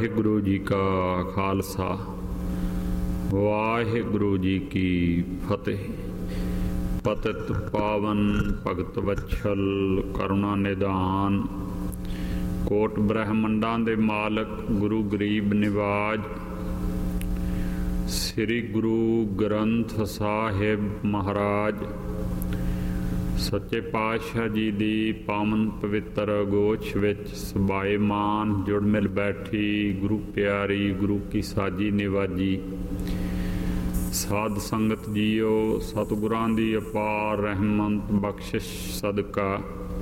ਵਾਹਿਗੁਰੂ ਜੀ ਕਾ ਖਾਲਸਾ ਵਾਹਿਗੁਰੂ ਜੀ ਕੀ ਫਤਿਹ। ਪਤਿਤ ਪਾਵਨ ਭਗਤ ਵਛਲ ਕਰੁਣਾ ਨਿਧਾਨ, ਕੋਟ ਬ੍ਰਹਮੰਡਾਂ ਦੇ ਮਾਲਕ ਗੁਰੂ ਗਰੀਬ ਨਿਵਾਜ, ਸ੍ਰੀ ਗੁਰੂ ਗ੍ਰੰਥ ਸਾਹਿਬ ਮਹਾਰਾਜ ਸੱਚੇ ਪਾਤਸ਼ਾਹ ਜੀ ਦੀ ਪਾਵਨ ਪਵਿੱਤਰ ਗੋਸ਼ ਵਿੱਚ ਸਬਾਏਮਾਨ ਜੁੜ ਮਿਲ ਬੈਠੀ ਗੁਰੂ ਪਿਆਰੀ ਗੁਰੂ ਕੀ ਸਾਜੀ ਨਿਵਾਜੀ ਸਾਧ ਸੰਗਤ ਜੀਓ, ਸਤਿਗੁਰਾਂ ਦੀ ਅਪਾਰ ਰਹਿਮਤ ਬਖਸ਼ਿਸ਼ ਸਦਕਾ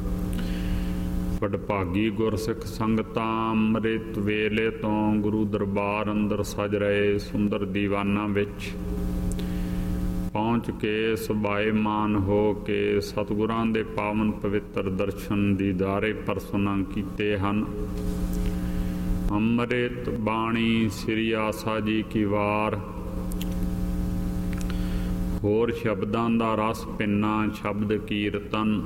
ਵਡਭਾਗੀ ਗੁਰਸਿੱਖ ਸੰਗਤਾਂ ਅੰਮ੍ਰਿਤ ਵੇਲੇ ਤੋਂ ਗੁਰੂ ਦਰਬਾਰ ਅੰਦਰ ਸਜ ਰਹੇ ਸੁੰਦਰ ਦੀਵਾਨਾਂ ਵਿੱਚ ਪਹੁੰਚ ਕੇ ਸਬਾਏਮਾਨ ਹੋ ਕੇ ਸਤਿਗੁਰਾਂ ਦੇ ਪਾਵਨ ਪਵਿੱਤਰ ਦਰਸ਼ਨ ਦੀਦਾਰੇ ਪਰਸਨਾਂ ਕੀਤੇ ਹਨ। ਅੰਮ੍ਰਿਤ ਬਾਣੀ ਸ੍ਰੀ ਆਸਾ ਜੀ ਕੀ ਵਾਰ, ਹੋਰ ਸ਼ਬਦਾਂ ਦਾ ਰਸ ਪਿੰਨਾ ਸ਼ਬਦ ਕੀਰਤਨ,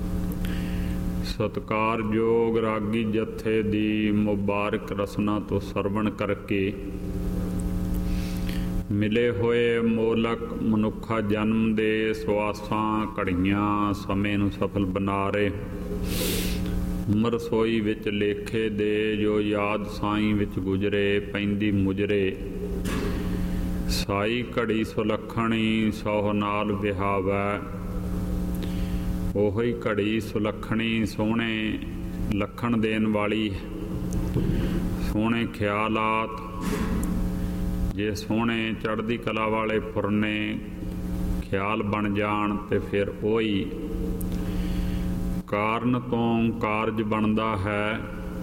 ਸਤਿਕਾਰਯੋਗ ਰਾਗੀ ਜਥੇ ਦੀ ਮੁਬਾਰਕ ਰਸਨਾ ਤੋਂ ਸਰਵਣ ਕਰਕੇ ਮਿਲੇ ਹੋਏ ਮੋਲਕ ਮਨੁੱਖਾ ਜਨਮ ਦੇ ਸਵਾਸਾਂ ਘੜੀਆਂ ਸਮੇਂ ਨੂੰ ਸਫਲ ਬਣਾ ਰਹੇ। ਰਸੋਈ ਵਿੱਚ ਲੇਖੇ ਦੇ ਜੋ ਯਾਦ ਸਾਈਂ ਵਿੱਚ ਗੁਜਰੇ ਪੈਂਦੀ ਮੁਜਰੇ, ਸਾਈ ਘੜੀ ਸੁਲੱਖਣੀ ਸੋਹ ਨਾਲ ਵਿਹਾਵੈ, ਉਹੀ ਘੜੀ ਸੁਲੱਖਣੀ ਸੋਹਣੇ ਲੱਖਣ ਦੇਣ ਵਾਲੀ। ਸੋਹਣੇ ਖਿਆਲਾਤ ਜੇ ਸੋਹਣੇ ਚੜ੍ਹਦੀ ਕਲਾ ਵਾਲੇ ਫੁਰਨੇ ਖਿਆਲ ਬਣ ਜਾਣ ਤੇ ਫਿਰ ਉਹੀ ਕਾਰਨ ਤੋਂ ਕਾਰਜ ਬਣਦਾ ਹੈ।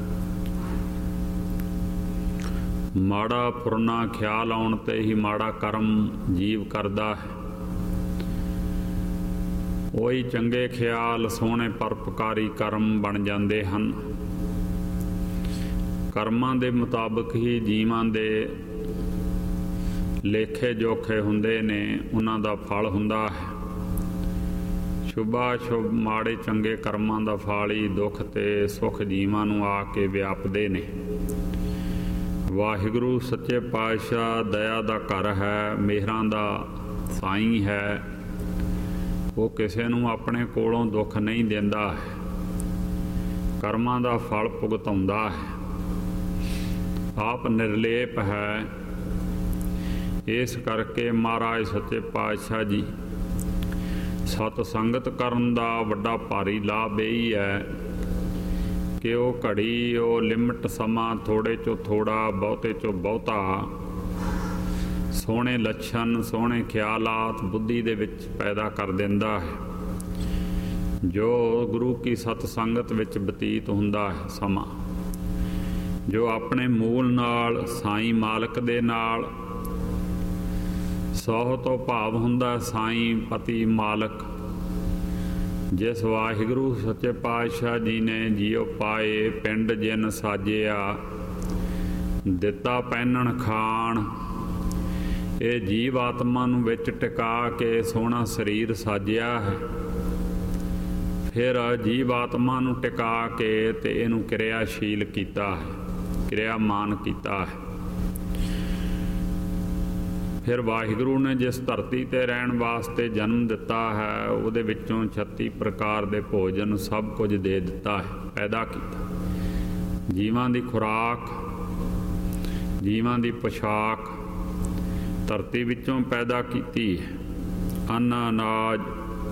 ਮਾੜਾ ਫੁਰਨਾ ਖਿਆਲ ਆਉਣ ਤੇ ਹੀ ਮਾੜਾ ਕਰਮ ਜੀਵ ਕਰਦਾ ਹੈ। ਉਹੀ ਚੰਗੇ ਖਿਆਲ ਸੋਹਣੇ ਪਰਉਪਕਾਰੀ ਕਰਮ ਬਣ ਜਾਂਦੇ ਹਨ। ਕਰਮਾਂ ਦੇ ਮੁਤਾਬਕ ਹੀ ਜੀਵਾਂ ਦੇ ਲੇਖੇ ਜੋਖੇ ਹੁੰਦੇ ਨੇ, ਉਹਨਾਂ ਦਾ ਫਲ ਹੁੰਦਾ ਹੈ। ਸ਼ੁਭਾ ਸ਼ੁਭ ਮਾੜੇ ਚੰਗੇ ਕਰਮਾਂ ਦਾ ਫਲ ਹੀ ਦੁੱਖ ਤੇ ਸੁੱਖ ਜੀਵਾਂ ਨੂੰ ਆ ਕੇ ਵਿਆਪਦੇ ਨੇ। ਵਾਹਿਗੁਰੂ ਸੱਚੇ ਪਾਤਸ਼ਾਹ ਦਇਆ ਦਾ ਘਰ ਹੈ, ਮਿਹਰਾਂ ਦਾ ਸਾਈਂ ਹੈ। ਉਹ ਕਿਸੇ ਨੂੰ ਆਪਣੇ ਕੋਲੋਂ ਦੁੱਖ ਨਹੀਂ ਦਿੰਦਾ ਹੈ, ਕਰਮਾਂ ਦਾ ਫਲ ਭੁਗਤਾਉਂਦਾ ਹੈ। ਆਪ ਨਿਰਲੇਪ ਹੈ। ਇਸ ਕਰਕੇ ਮਹਾਰਾਜ ਸੱਚੇ ਪਾਤਸ਼ਾਹ ਜੀ ਸਤ ਸੰਗਤ ਕਰਨ ਦਾ ਵੱਡਾ ਭਾਰੀ ਲਾਭ ਇਹ ਹੈ ਕਿ ਉਹ ਘੜੀ, ਉਹ ਲਿਮਟ ਸਮਾਂ ਥੋੜ੍ਹੇ 'ਚੋਂ ਥੋੜ੍ਹਾ ਬਹੁਤੇ 'ਚੋਂ ਬਹੁਤਾ ਸੋਹਣੇ ਲੱਛਣ ਸੋਹਣੇ ਖਿਆਲਾਤ ਬੁੱਧੀ ਦੇ ਵਿੱਚ ਪੈਦਾ ਕਰ ਦਿੰਦਾ ਹੈ। ਜੋ ਗੁਰੂ ਕੀ ਸਤ ਸੰਗਤ ਵਿੱਚ ਬਤੀਤ ਹੁੰਦਾ ਹੈ ਸਮਾਂ, ਜੋ ਆਪਣੇ ਮੂਲ ਨਾਲ ਸਾਈਂ ਮਾਲਕ ਦੇ ਨਾਲ ਸੋਹ ਤੋਂ ਭਾਵ ਹੁੰਦਾ ਸਾਈਂ ਪਤੀ ਮਾਲਕ, ਜਿਸ ਵਾਹਿਗੁਰੂ ਸੱਚੇ ਪਾਤਸ਼ਾਹ ਜੀ ਨੇ ਜੀਉ ਪਾਏ ਪਿੰਡ ਜਿਨ ਸਾਜਿਆ, ਦਿੱਤਾ ਪਹਿਨਣ ਖਾਣ। ਇਹ ਜੀਵ ਆਤਮਾ ਨੂੰ ਵਿੱਚ ਟਿਕਾ ਕੇ ਸੋਹਣਾ ਸਰੀਰ ਸਾਜਿਆ ਹੈ। ਫਿਰ ਜੀਵ ਆਤਮਾ ਨੂੰ ਟਿਕਾ ਕੇ ਤੇ ਇਹਨੂੰ ਕਿਰਿਆਸ਼ੀਲ ਕੀਤਾ ਹੈ, ਕਿਰਿਆਮਾਨ ਕੀਤਾ ਹੈ। ਫਿਰ ਵਾਹਿਗੁਰੂ ਨੇ ਜਿਸ ਧਰਤੀ 'ਤੇ ਰਹਿਣ ਵਾਸਤੇ ਜਨਮ ਦਿੱਤਾ ਹੈ, ਉਹਦੇ ਵਿੱਚੋਂ 36 ਪ੍ਰਕਾਰ ਦੇ ਭੋਜਨ ਸਭ ਕੁਝ ਦੇ ਦਿੱਤਾ ਹੈ, ਪੈਦਾ ਕੀਤਾ। ਜੀਵਾਂ ਦੀ ਖੁਰਾਕ, ਜੀਵਾਂ ਦੀ ਪੁਸ਼ਾਕ ਧਰਤੀ ਵਿੱਚੋਂ ਪੈਦਾ ਕੀਤੀ ਹੈ। ਅੰਨ ਅਨਾਜ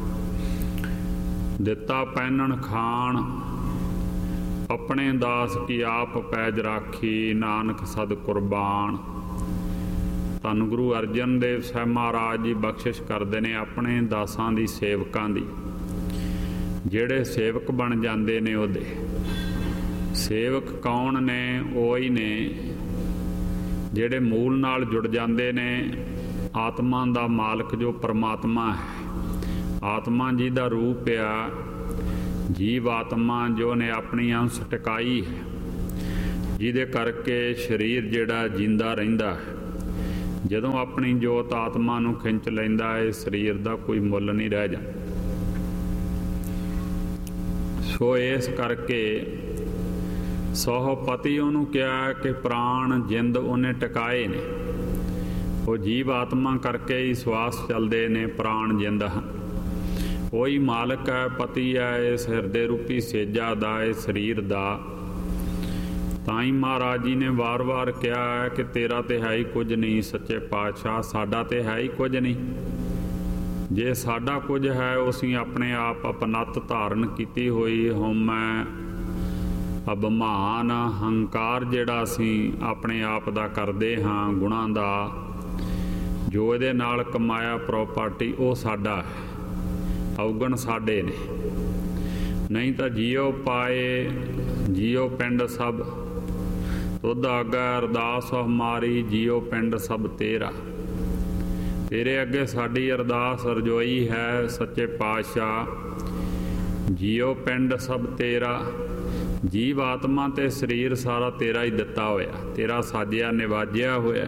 ਦਿੱਤਾ ਪਹਿਨਣ ਖਾਣ, ਆਪਣੇ ਦਾਸ ਕੀ ਆਪ ਪੈਜ ਰਾਖੀ, ਨਾਨਕ ਸਦ ਕੁਰਬਾਨ। ਧੰਨ ਗੁਰੂ ਅਰਜਨ ਦੇਵ ਸਾਹਿਬ ਮਹਾਰਾਜ ਜੀ ਬਖਸ਼ਿਸ਼ ਕਰਦੇ ਨੇ ਆਪਣੇ ਦਾਸਾਂ ਦੀ, ਸੇਵਕਾਂ ਦੀ। ਜਿਹੜੇ ਸੇਵਕ ਬਣ ਜਾਂਦੇ ਨੇ, ਉਹਦੇ ਸੇਵਕ ਕੌਣ ਨੇ? ਉਹ ਹੀ ਨੇ ਜਿਹੜੇ ਮੂਲ ਨਾਲ ਜੁੜ ਜਾਂਦੇ ਨੇ। ਆਤਮਾ ਦਾ ਮਾਲਕ ਜੋ ਪਰਮਾਤਮਾ ਹੈ, ਆਤਮਾ ਜੀ ਦਾ ਰੂਪ ਆ। ਜੀਵ ਆਤਮਾ ਜੋ ਨੇ ਆਪਣੀ ਅੰਸ਼ ਟਿਕਾਈ ਹੈ, ਜਿਹਦੇ ਕਰਕੇ ਸਰੀਰ ਜਿਹੜਾ ਜਿੰਦਾ ਰਹਿੰਦਾ ਹੈ। ਜਦੋਂ ਆਪਣੀ ਜੋਤ ਆਤਮਾ ਨੂੰ ਖਿੱਚ ਲੈਂਦਾ ਹੈ, ਸਰੀਰ ਦਾ ਕੋਈ ਮੁੱਲ ਨਹੀਂ ਰਹਿ ਜਾਂਦਾ। ਸੋ ਇਸ ਕਰਕੇ ਸੋਹ ਪਤੀ ਉਹਨੂੰ ਕਿਹਾ ਕਿ ਪ੍ਰਾਣ ਜਿੰਦ ਉਹਨੇ ਟਿਕਾਏ ਨੇ। ਉਹ ਜੀਵ ਆਤਮਾ ਕਰਕੇ ਹੀ ਸਵਾਸ ਚੱਲਦੇ ਨੇ, ਪ੍ਰਾਣ ਜਿੰਦ ਹਨ। ਉਹੀ ਮਾਲਕ ਹੈ, ਪਤੀ ਹੈ ਇਸ ਹਿਰਦੇ ਰੂਪੀ ਸੇਜਾ ਦਾ, ਇਸ ਸਰੀਰ ਦਾ। ਤਾਂ ਹੀ ਮਹਾਰਾਜ ਜੀ ਨੇ ਵਾਰ-ਵਾਰ ਕਿਹਾ ਹੈ ਕਿ ਤੇਰਾ ਤੇ ਹੈ ਹੀ ਕੁਝ ਨਹੀਂ ਸੱਚੇ ਪਾਤਸ਼ਾਹ, ਸਾਡਾ ਤੇ ਹੈ ਹੀ ਕੁਝ ਨਹੀਂ। ਜੇ ਸਾਡਾ ਕੁਝ ਹੈ ਉਹ ਅਸੀਂ ਆਪਣੇ ਆਪ ਅਪਨੱਤ ਧਾਰਨ ਕੀਤੀ ਹੋਈ ਹਉਮੈ, ਅਭਿਮਾਨ, ਹੰਕਾਰ ਜਿਹੜਾ ਅਸੀਂ ਆਪਣੇ ਆਪ ਦਾ ਕਰਦੇ ਹਾਂ, ਗੁਣਾਂ ਦਾ, ਜੋ ਇਹਦੇ ਨਾਲ ਕਮਾਇਆ ਪ੍ਰਾਪਰਟੀ ਉਹ ਸਾਡਾ ਹੈ, ਅਵਗੁਣ ਸਾਡੇ ਨੇ। ਨਹੀਂ ਤਾਂ ਜੀਓ ਪਾਏ ਜੀਓ ਪਿੰਡ ਸਭ, ਤੁਧ ਆਗੇ ਅਰਦਾਸ ਹਮਾਰੀ, ਜੀਓ ਪਿੰਡ ਸਭ ਤੇਰਾ। ਤੇਰੇ ਅੱਗੇ ਸਾਡੀ ਅਰਦਾਸ ਰਜੋਈ ਹੈ ਸੱਚੇ ਪਾਤਸ਼ਾਹ, ਜੀਓ ਪਿੰਡ ਸਭ ਤੇਰਾ। ਜੀਵ ਆਤਮਾ ਤੇ ਸਰੀਰ ਸਾਰਾ ਤੇਰਾ ਹੀ ਦਿੱਤਾ ਹੋਇਆ, ਤੇਰਾ ਸਾਜਿਆ ਨਿਵਾਜਿਆ ਹੋਇਆ।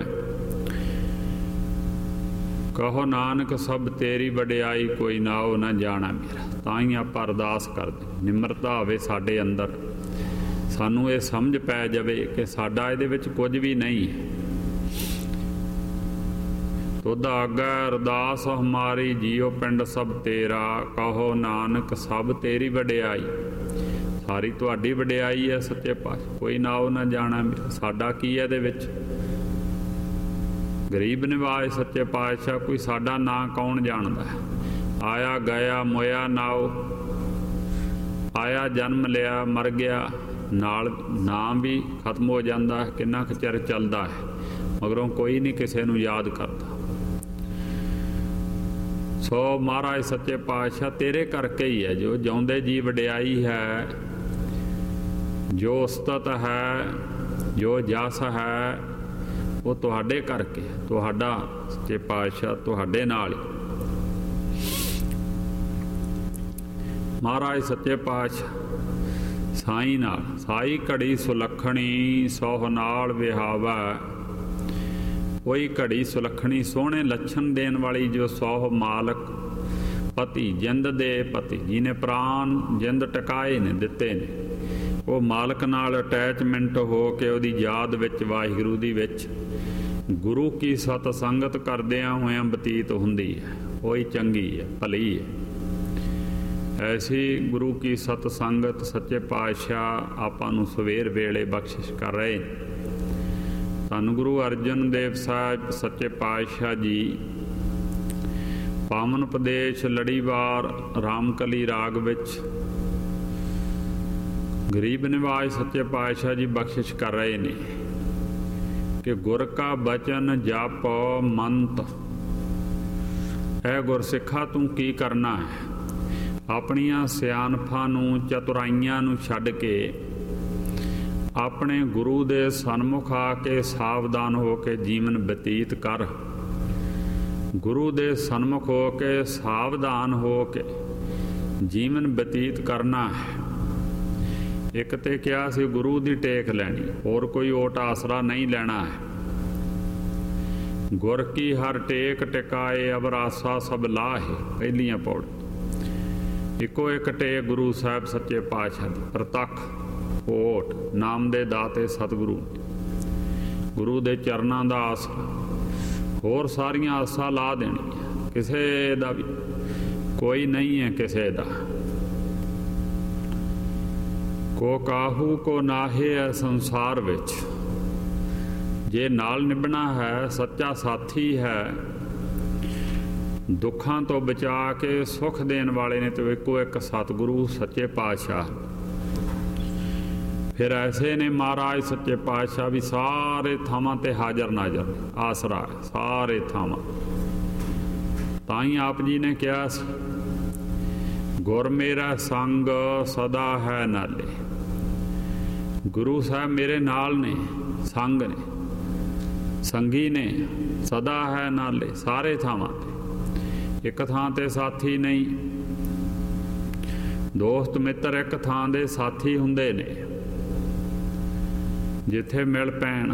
ਕਹੋ ਨਾਨਕ ਸਭ ਤੇਰੀ ਵਡਿਆਈ, ਕੋਈ ਨਾਉ ਨਾ ਜਾਣਾ ਮੇਰਾ। ਤਾਂ ਹੀ ਆਪਾਂ ਅਰਦਾਸ ਕਰਦੇ, ਨਿਮਰਤਾ ਹੋਵੇ ਸਾਡੇ ਅੰਦਰ, ਸਾਨੂੰ ਇਹ ਸਮਝ ਪੈ ਜਾਵੇ ਕਿ ਸਾਡਾ ਇਹਦੇ ਵਿੱਚ ਕੁਝ ਵੀ ਨਹੀਂ ਹੈ। ਤੁਧ ਆਗੇ ਅਰਦਾਸ ਹਮਾਰੀ, ਜੀਓ ਪਿੰਡ ਸਭ ਤੇਰਾ। ਕਹੋ ਨਾਨਕ ਸਭ ਤੇਰੀ ਵਡਿਆਈ, ਸਾਰੀ ਤੁਹਾਡੀ ਵਡਿਆਈ ਹੈ ਸੱਚੇ ਪਾਤਸ਼ਾਹ, ਕੋਈ ਨਾਉ ਨਾ ਜਾਣਾ ਮੇਰਾ। ਸਾਡਾ ਕੀ ਹੈ ਇਹਦੇ ਵਿੱਚ? ਗਰੀਬ ਨਿਵਾਜ ਸੱਚੇ ਪਾਤਸ਼ਾਹ, ਕੋਈ ਸਾਡਾ ਨਾਂ ਕੌਣ ਜਾਣਦਾ ਹੈ? ਆਇਆ ਗਿਆ ਮੋਇਆ ਨਾਉ, ਆਇਆ ਜਨਮ ਲਿਆ ਮਰ ਗਿਆ, ਨਾਲ ਨਾਮ ਵੀ ਖਤਮ ਹੋ ਜਾਂਦਾ ਹੈ। ਕਿੰਨਾ ਕੁ ਚਿਰ ਚੱਲਦਾ ਹੈ, ਮਗਰੋਂ ਕੋਈ ਨਹੀਂ ਕਿਸੇ ਨੂੰ ਯਾਦ ਕਰਦਾ। ਸੋ ਮਹਾਰਾਜ ਸੱਚੇ ਪਾਤਸ਼ਾਹ ਤੇਰੇ ਕਰਕੇ ਹੀ ਹੈ, ਜੋ ਜਿਉਂਦੇ ਜੀ ਵਡਿਆਈ ਹੈ, ਜੋ ਉਸਤਤ ਹੈ, ਜੋ ਜਸ ਹੈ, ਉਹ ਤੁਹਾਡੇ ਕਰਕੇ, ਤੁਹਾਡਾ ਸੱਚੇ ਪਾਤਸ਼ਾਹ ਤੁਹਾਡੇ ਨਾਲ ਹੀ। ਮਹਾਰਾਜ ਸੱਚੇ ਪਾਤਸ਼ਾਹ ਸਾਈ ਨਾਲ, ਸਾਈ ਘੜੀ ਸੁਲੱਖਣੀ, ਸੋਹ ਨਾਲ ਵਿਹਾਵਾ। ਕੋਈ ਘੜੀ ਸੁਲੱਖਣੀ, ਸੋਹਣੇ ਲੱਛਣ ਦੇਣ ਵਾਲੀ, ਜੋ ਸੋਹ ਮਾਲਕ ਪਤੀ, ਜਿੰਦ ਦੇ ਪਤੀ, ਜਿਹਨੇ ਪ੍ਰਾਣ ਜਿੰਦ ਟਿਕਾਏ ਨੇ, ਦਿੱਤੇ ਨੇ, ਉਹ ਮਾਲਕ ਨਾਲ ਅਟੈਚਮੈਂਟ ਹੋ ਕੇ ਉਹਦੀ ਯਾਦ ਵਿੱਚ, ਵਾਹਿਗੁਰੂ ਦੀ ਵਿੱਚ, ਗੁਰੂ ਕੀ ਸਤ ਸੰਗਤ ਕਰਦਿਆਂ ਹੋਇਆਂ ਬਤੀਤ ਹੁੰਦੀ ਹੈ, ਉਹੀ ਚੰਗੀ ਹੈ, ਭਲੀ ਹੈ। ਐਸੀ ਗੁਰੂ ਕੀ ਸਤ ਸੰਗਤ ਸੱਚੇ ਪਾਤਸ਼ਾਹ ਆਪਾਂ ਨੂੰ ਸਵੇਰ ਵੇਲੇ ਬਖਸ਼ਿਸ਼ ਕਰ ਰਹੇ ਨੇ। ਧੰਨ ਗੁਰੂ ਅਰਜਨ ਦੇਵ ਸਾਹਿਬ ਸੱਚੇ ਪਾਤਸ਼ਾਹ ਜੀ ਪਾਵਨ ਉਪਦੇਸ਼ ਲੜੀਵਾਰ ਰਾਮਕਲੀ ਰਾਗ ਵਿੱਚ ਗਰੀਬ ਨਿਵਾਜ ਸੱਚੇ ਪਾਤਸ਼ਾਹ ਜੀ ਬਖਸ਼ਿਸ਼ ਕਰ ਰਹੇ ਨੇ ਕਿ ਗੁਰ ਕਾ ਬਚਨ ਜਪ ਮੰਤ। ਐ ਗੁਰਸਿੱਖਾ ਤੂੰ ਕੀ ਕਰਨਾ ਹੈ? ਆਪਣੀਆਂ ਸਿਆਣਪਾਂ ਨੂੰ, ਚਤੁਰਾਈਆਂ ਨੂੰ ਛੱਡ ਕੇ ਆਪਣੇ ਗੁਰੂ ਦੇ ਸਨਮੁਖ ਆ ਕੇ ਸਾਵਧਾਨ ਹੋ ਕੇ ਜੀਵਨ ਬਤੀਤ ਕਰ। ਗੁਰੂ ਦੇ ਸਨਮੁਖ ਹੋ ਕੇ ਸਾਵਧਾਨ ਹੋ ਕੇ ਜੀਵਨ ਬਤੀਤ ਕਰਨਾ ਹੈ। ਇੱਕ ਤੇ ਕਿਹਾ ਸੀ ਗੁਰੂ ਦੀ ਟੇਕ ਲੈਣੀ, ਹੋਰ ਕੋਈ ਓਟ ਆਸਰਾ ਨਹੀਂ ਲੈਣਾ ਹੈ। ਗੁਰ ਕੀ ਹਰ ਟੇਕ ਟਿਕਾਏ, ਅਬ ਆਸਾ ਸਭ ਲਾਹੇ, ਪਹਿਲੀਆਂ ਪੌੜ। ਇੱਕੋ ਇੱਕ ਟੇਕ ਗੁਰੂ ਸਾਹਿਬ ਸੱਚੇ ਪਾਤਸ਼ਾਹ ਦੀ, ਪ੍ਰਤੱਖ ਓਟ, ਨਾਮ ਦੇ ਦਾਤੇ ਸਤਿਗੁਰੂ, ਗੁਰੂ ਦੇ ਚਰਨਾਂ ਦਾ ਆਸਰਾ। ਹੋਰ ਸਾਰੀਆਂ ਆਸਾਂ ਲਾ ਦੇਣੀਆਂ, ਕਿਸੇ ਦਾ ਵੀ ਕੋਈ ਨਹੀਂ ਹੈ ਕਿਸੇ ਦਾ। ਕੋ ਕਾਹੂ ਕੋ ਨਾਹੇ ਹੈ ਸੰਸਾਰ ਵਿੱਚ, ਜੇ ਨਾਲ ਨਿਭਣਾ ਹੈ, ਸੱਚਾ ਸਾਥੀ ਹੈ, ਦੁੱਖਾਂ ਤੋਂ ਬਚਾ ਕੇ ਸੁੱਖ ਦੇਣ ਵਾਲੇ ਨੇ ਤੇ ਇੱਕੋ ਇੱਕ ਸਤਿਗੁਰੂ ਸੱਚੇ ਪਾਤਸ਼ਾਹ। ਫਿਰ ਐਸੇ ਨੇ ਮਹਾਰਾਜ ਸੱਚੇ ਪਾਤਸ਼ਾਹ ਵੀ ਸਾਰੇ ਥਾਵਾਂ ਤੇ ਹਾਜ਼ਰ ਨਾਜ਼ਰ, ਆਸਰਾ ਸਾਰੇ ਥਾਵਾਂ। ਤਾਂ ਹੀ ਆਪ ਜੀ ਨੇ ਕਿਹਾ ਸੀ ਗੁਰ ਮੇਰਾ ਸੰਗ ਸਦਾ ਹੈ ਨਾਲੇ। ਗੁਰੂ ਸਾਹਿਬ ਮੇਰੇ ਨਾਲ ਨੇ, ਸੰਗ ਨੇ, ਸੰਗੀ ਨੇ, ਸਦਾ ਹੈ ਨਾਲੇ, ਸਾਰੇ ਥਾਵਾਂ ਤੇ। ਇੱਕ ਥਾਂ ਤੇ ਸਾਥੀ ਨਹੀਂ, ਦੋਸਤ ਮਿੱਤਰ ਇੱਕ ਥਾਂ ਦੇ ਸਾਥੀ ਹੁੰਦੇ ਨੇ, ਜਿੱਥੇ ਮਿਲ ਪੈਣ।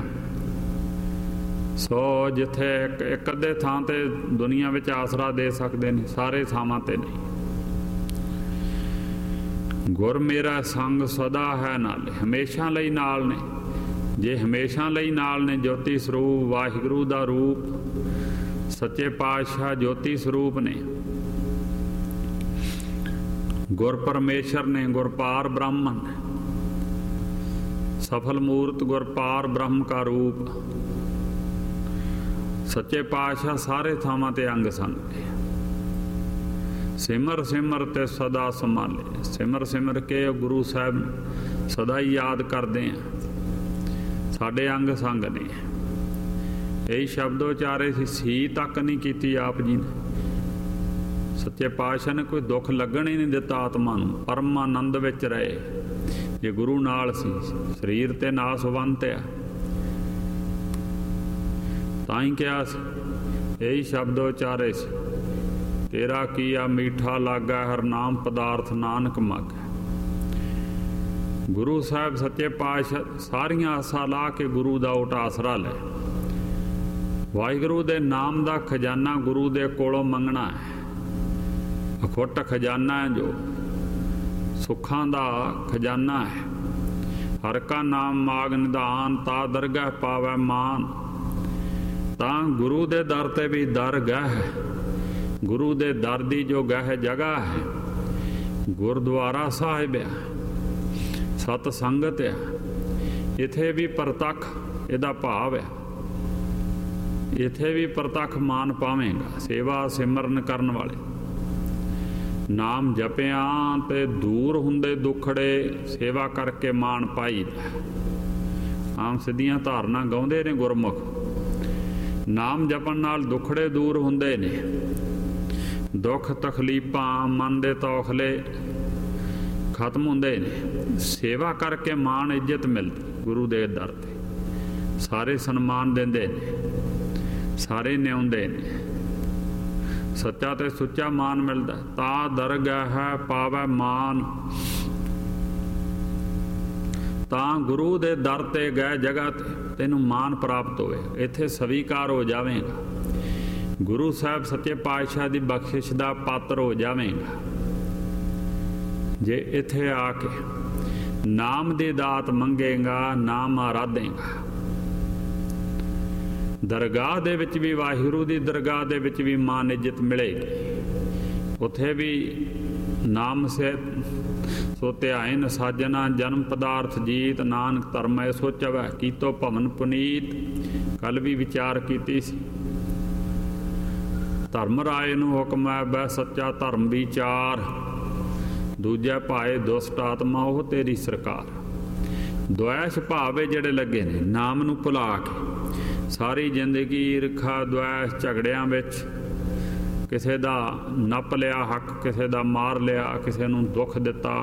ਸੋ ਜਿੱਥੇ ਇੱਕ ਅੱਧੇ ਥਾਂ ਤੇ ਦੁਨੀਆ ਵਿੱਚ ਆਸਰਾ ਦੇ ਸਕਦੇ ਨੇ, ਸਾਰੇ ਥਾਵਾਂ ਤੇ ਨਹੀਂ। ਗੁਰ ਮੇਰਾ ਸੰਗ ਸਦਾ ਹੈ ਨਾਲੇ, ਹਮੇਸ਼ਾ ਲਈ ਨਾਲ ਨੇ। ਜੇ ਹਮੇਸ਼ਾ ਲਈ ਨਾਲ ਨੇ, ਜੋਤੀ ਸਰੂਪ ਵਾਹਿਗੁਰੂ ਦਾ ਰੂਪ, ਸੱਚੇ ਪਾਤਸ਼ਾਹ ਜੋਤੀ ਸਰੂਪ ਨੇ, ਗੁਰ ਪਰਮੇਸ਼ਰ ਨੇ, ਗੁਰਪਾਰ ਬ੍ਰਾਹਮਣ, ਸਫਲ ਮੂਰਤ ਗੁਰਪਾਰ ਬ੍ਰਹਮ ਕਾ ਰੂਪ। ਸੱਚੇ ਪਾਤਸ਼ਾਹ ਸਾਰੇ ਥਾਵਾਂ ਤੇ ਅੰਗ ਸੰਗ ਨੇ। ਸਿਮਰ ਸਿਮਰ ਤੇ ਸਦਾ ਸੰਭਾਲੇ, ਸਿਮਰ ਸਿਮਰ ਕੇ ਗੁਰੂ ਸਾਹਿਬ ਸਦਾ ਹੀ ਯਾਦ ਕਰਦੇ ਆ, ਸਾਡੇ ਅੰਗ ਸੰਗ ਨੇ। ਇਹੀ ਸ਼ਬਦ ਉਚਾਰੇ ਸੀ ਤੱਕ ਨਹੀਂ ਕੀਤੀ ਆਪ ਜੀ ਨੇ। ਸੱਚੇ ਪਾਤਸ਼ਾਹ ਨੇ ਕੋਈ ਦੁੱਖ ਲੱਗਣ ਹੀ ਨਹੀਂ ਦਿੱਤਾ ਆਤਮਾ ਨੂੰ, ਪਰਮ ਆਨੰਦ ਵਿੱਚ ਰਹੇ। ਜੇ ਗੁਰੂ ਨਾਲ ਸੀ, ਸਰੀਰ ਤੇ ਨਾਸਵੰਤ ਆ, ਤਾਂ ਹੀ ਕਿਹਾ ਸੀ, ਇਹੀ ਸ਼ਬਦ ਉਚਾਰੇ ਸੀ, ਤੇਰਾ ਕੀਆ ਮੀਠਾ ਲਾਗਾ ਹਰ ਨਾਮ ਪਦਾਰਥ ਨਾਨਕ ਮਾਗੈ। ਗੁਰੂ ਸਾਹਿਬ ਸੱਚੇ ਪਾਤਸ਼ਾਹ ਸਾਰੀਆਂ ਆਸਾਂ ਲਾ ਕੇ ਗੁਰੂ ਦਾ ਓਟ ਆਸਰਾ ਲੈ। ਵਾਹਿਗੁਰੂ ਦੇ ਨਾਮ ਦਾ ਖਜ਼ਾਨਾ ਗੁਰੂ ਦੇ ਕੋਲੋਂ ਮੰਗਣਾ ਹੈ। ਅਖੁੱਟ ਖਜ਼ਾਨਾ ਹੈ ਜੋ ਸੁੱਖਾਂ ਦਾ ਖਜ਼ਾਨਾ ਹੈ। ਹਰ ਕਾ ਨਾਮ ਮਾਗ ਨਿਧਾਨ, ਤਾ ਦਰਗਾਹ ਪਾਵੈ ਮਾਨ। ਤਾਂ ਗੁਰੂ ਦੇ ਦਰ ਤੇ ਵੀ ਦਰਗਾਹ ਹੈ। ਗੁਰੂ ਦੇ ਦਰ ਦੀ ਜੋ ਗਹਿ ਜਗ੍ਹਾ ਹੈ, ਗੁਰਦੁਆਰਾ ਸਾਹਿਬ ਆ, ਸਤ ਸੰਗਤ ਆ, ਇੱਥੇ ਵੀ ਪ੍ਰਤੱਖ ਇਹਦਾ ਭਾਵ ਆ। ਇੱਥੇ ਵੀ ਪ੍ਰਤੱਖ ਮਾਨ ਪਾਵੇਂਗਾ। ਸੇਵਾ ਸਿਮਰਨ ਕਰਨ ਵਾਲੇ, ਨਾਮ ਜਪਿਆ ਤੇ ਦੂਰ ਹੁੰਦੇ ਦੁੱਖੜੇ, ਸੇਵਾ ਕਰਕੇ ਮਾਣ ਪਾਈਦਾ। ਆਮ ਸਿੱਧੀਆਂ ਧਾਰਨਾ ਗਾਉਂਦੇ ਨੇ ਗੁਰਮੁਖ, ਨਾਮ ਜਪਣ ਨਾਲ ਦੁੱਖੜੇ ਦੂਰ ਹੁੰਦੇ ਨੇ, ਦੁੱਖ ਤਕਲੀਫਾਂ ਮਨ ਦੇ ਤੌਖਲੇ ਖਤਮ ਹੁੰਦੇ ਨੇ। ਸੇਵਾ ਕਰਕੇ ਮਾਣ ਇੱਜ਼ਤ ਮਿਲਦੀ ਗੁਰੂ ਦੇ ਦਰ ਤੇ, ਸਾਰੇ ਸਨਮਾਨ ਦਿੰਦੇ ਨੇ, ਸਾਰੇ ਨਿਆਉਂਦੇ ਨੇ, ਸੱਚਾ ਤੇ ਸੁੱਚਾ ਮਾਨ ਮਿਲਦਾ। ਤਾ ਦਰਗਾਹ ਪਾਵੈ ਮਾਨ, ਤਾਂ ਗੁਰੂ ਦੇ ਦਰ ਤੇ ਗਏ ਜਗ੍ਹਾ ਤੇ ਤੈਨੂੰ ਮਾਨ ਪ੍ਰਾਪਤ ਹੋਵੇ, ਇੱਥੇ ਸਵੀਕਾਰ ਹੋ ਜਾਵੇਗਾ। ਗੁਰੂ ਸਾਹਿਬ ਸੱਚੇ ਪਾਤਸ਼ਾਹ ਦੀ ਬਖਸ਼ਿਸ਼ ਦਾ ਪਾਤਰ ਹੋ ਜਾਵੇਗਾ ਜੇ ਇੱਥੇ ਆ ਕੇ ਨਾਮ ਦੀ ਦਾਤ ਮੰਗੇਗਾ, ਨਾਮ ਆਰਾਧੇਗਾ। ਦਰਗਾਹ ਦੇ ਵਿੱਚ ਵੀ, ਵਾਹਿਗੁਰੂ ਦੀ ਦਰਗਾਹ ਦੇ ਵਿੱਚ ਵੀ ਮਾਨ ਇੱਜ਼ਤ ਮਿਲੇਗੀ। ਉੱਥੇ ਵੀ ਨਾਮ ਸੇ ਸੋ ਧਿਆਇਨ ਸਾਜਨਾ, ਜਨਮ ਪਦਾਰਥ ਜੀਤ, ਨਾਨਕ ਧਰਮ ਐ ਸੋਚਵੈ, ਕੀਤੋ ਭਵਨ ਪੁਨੀਤ। ਕੱਲ ਵੀ ਵਿਚਾਰ ਕੀਤੀ ਸੀ। ਧਰਮ ਰਾਏ ਨੂੰ ਹੁਕਮ ਹੈ ਬੈ ਸੱਚਾ ਧਰਮ ਵਿਚਾਰ, ਦੂਜੇ ਭਾਏ ਦੁਸ਼ਟ ਆਤਮਾ ਉਹ ਤੇਰੀ ਸਰਕਾਰ। ਦੁਆਇਸ਼ ਭਾਵੇ ਜਿਹੜੇ ਲੱਗੇ ਨੇ ਨਾਮ ਨੂੰ ਭੁਲਾ ਕੇ, ਸਾਰੀ ਜ਼ਿੰਦਗੀ ਈਰਖਾ ਦੁਆਇਸ਼ ਝਗੜਿਆਂ ਵਿੱਚ ਕਿਸੇ ਦਾ ਨੱਪ ਲਿਆ ਹੱਕ, ਕਿਸੇ ਦਾ ਮਾਰ ਲਿਆ, ਕਿਸੇ ਨੂੰ ਦੁੱਖ ਦਿੱਤਾ।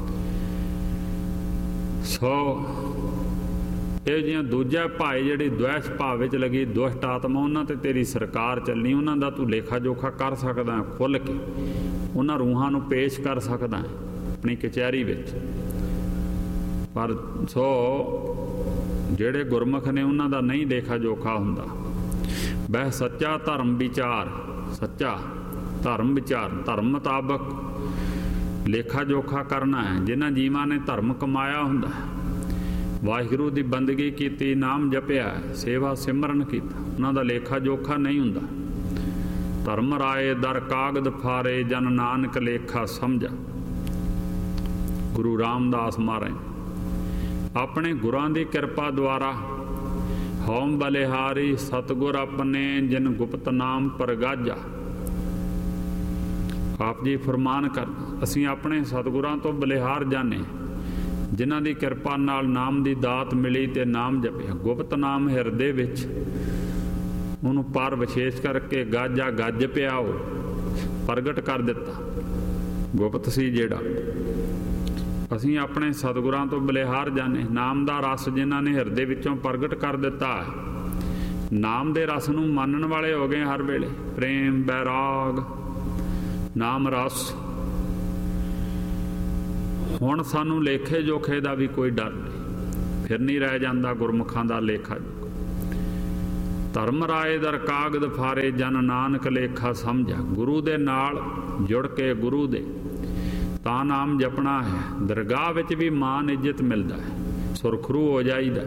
ਸੋ ਇਹ ਜਿਹੀਆਂ ਦੂਜਾ ਭਾਈ ਜਿਹੜੀ ਦੁਆਇਸ਼ ਭਾਵ ਵਿੱਚ ਲੱਗੀ ਦੁਸ਼ਟ ਆਤਮਾ, ਉਹਨਾਂ ਤੇ ਤੇਰੀ ਸਰਕਾਰ ਚੱਲਣੀ। ਉਹਨਾਂ ਦਾ ਤੂੰ ਲੇਖਾ ਜੋਖਾ ਕਰ ਸਕਦਾ ਖੁੱਲ੍ਹ ਕੇ, ਉਹਨਾਂ ਰੂਹਾਂ ਨੂੰ ਪੇਸ਼ ਕਰ ਸਕਦਾ ਆਪਣੀ ਕਚਹਿਰੀ ਵਿੱਚ। ਪਰ ਸੋ ਜਿਹੜੇ ਗੁਰਮੁਖ ਨੇ ਉਹਨਾਂ ਦਾ ਨਹੀਂ ਲੇਖਾ ਜੋਖਾ ਹੁੰਦਾ। ਬਹਿ ਸੱਚਾ ਧਰਮ ਵਿਚਾਰ, ਸੱਚਾ ਧਰਮ ਵਿਚਾਰ, ਧਰਮ ਮੁਤਾਬਕ ਲੇਖਾ ਜੋਖਾ ਕਰਨਾ ਹੈ। ਜਿਨ੍ਹਾਂ ਜੀਵਾਂ ਨੇ ਧਰਮ ਕਮਾਇਆ ਹੁੰਦਾ, ਵਾਹਿਗੁਰੂ ਦੀ ਬੰਦਗੀ ਕੀਤੀ, ਨਾਮ ਜਪਿਆ, ਸੇਵਾ ਸਿਮਰਨ ਕੀਤਾ, ਉਹਨਾਂ ਦਾ ਲੇਖਾ ਜੋਖਾ ਨਹੀਂ ਹੁੰਦਾ। ਧਰਮ ਰਾਏ ਦਰ ਕਾਗਦ ਫਾਰੇ, ਜਨ ਨਾਨਕ ਲੇਖਾ ਸਮਝਾ। ਗੁਰੂ ਰਾਮਦਾਸ ਮਹਾਰਾਜ ਆਪਣੇ ਗੁਰਾਂ ਦੀ ਕਿਰਪਾ ਦੁਆਰਾ ਹਉਮ ਬਲਿਹਾਰੀ ਸਤਿਗੁਰ ਆਪਣੇ, ਜਿਨ ਗੁਪਤ ਨਾਮ ਪ੍ਰਗਾਜਾ। ਆਪ ਜੀ ਫਰਮਾਨ ਕਰ, ਅਸੀਂ ਆਪਣੇ ਸਤਿਗੁਰਾਂ ਤੋਂ ਬਲਿਹਾਰ ਜਾਣੇ, ਜਿਨ੍ਹਾਂ ਦੀ ਕਿਰਪਾ ਨਾਲ ਨਾਮ ਦੀ ਦਾਤ ਮਿਲੀ ਤੇ ਨਾਮ ਜਪਿਆ। ਗੁਪਤ ਨਾਮ ਹਿਰਦੇ ਵਿੱਚ ਉਹਨੂੰ ਪਰ ਵਿਸ਼ੇਸ਼ ਕਰਕੇ ਗਾਜਾ ਗੱਜ ਪਿਆ, ਉਹ ਪ੍ਰਗਟ ਕਰ ਦਿੱਤਾ। ਗੁਪਤ ਸੀ ਜਿਹੜਾ। ਅਸੀਂ ਆਪਣੇ ਸਤਿਗੁਰਾਂ ਤੋਂ ਬਲਿਹਾਰ ਜਾਣੇ, ਨਾਮ ਦਾ ਰਸ ਜਿਨ੍ਹਾਂ ਨੇ ਹਿਰਦੇ ਵਿੱਚੋਂ ਪ੍ਰਗਟ ਕਰ ਦਿੱਤਾ। ਨਾਮ ਦੇ ਰਸ ਨੂੰ ਮੰਨਣ ਵਾਲੇ ਹੋ ਗਏ ਹਰ ਵੇਲੇ। ਪ੍ਰੇਮ ਬੈਰਾਗ ਨਾਮ ਰਸ। ਹੁਣ ਸਾਨੂੰ ਲੇਖੇ ਜੋਖੇ ਦਾ ਵੀ ਕੋਈ ਡਰ ਨਹੀਂ, ਫਿਰ ਨਹੀਂ ਰਹਿ ਜਾਂਦਾ ਗੁਰਮੁਖਾਂ ਦਾ ਲੇਖਾ ਜੋਖਾ। ਧਰਮ ਰਾਏ ਦਰ ਕਾਗਦ ਫਾਰੇ, ਜਨ ਨਾਨਕ ਲੇਖਾ ਸਮਝਾ। ਗੁਰੂ ਦੇ ਨਾਲ ਜੁੜ ਕੇ, ਗੁਰੂ ਦੇ ਤਾਂ ਨਾਮ ਜਪਣਾ ਹੈ। ਦਰਗਾਹ ਵਿੱਚ ਵੀ ਮਾਨ ਇੱਜ਼ਤ ਮਿਲਦਾ ਹੈ, ਸੁਰਖਰੂ ਹੋ ਜਾਈਦਾ।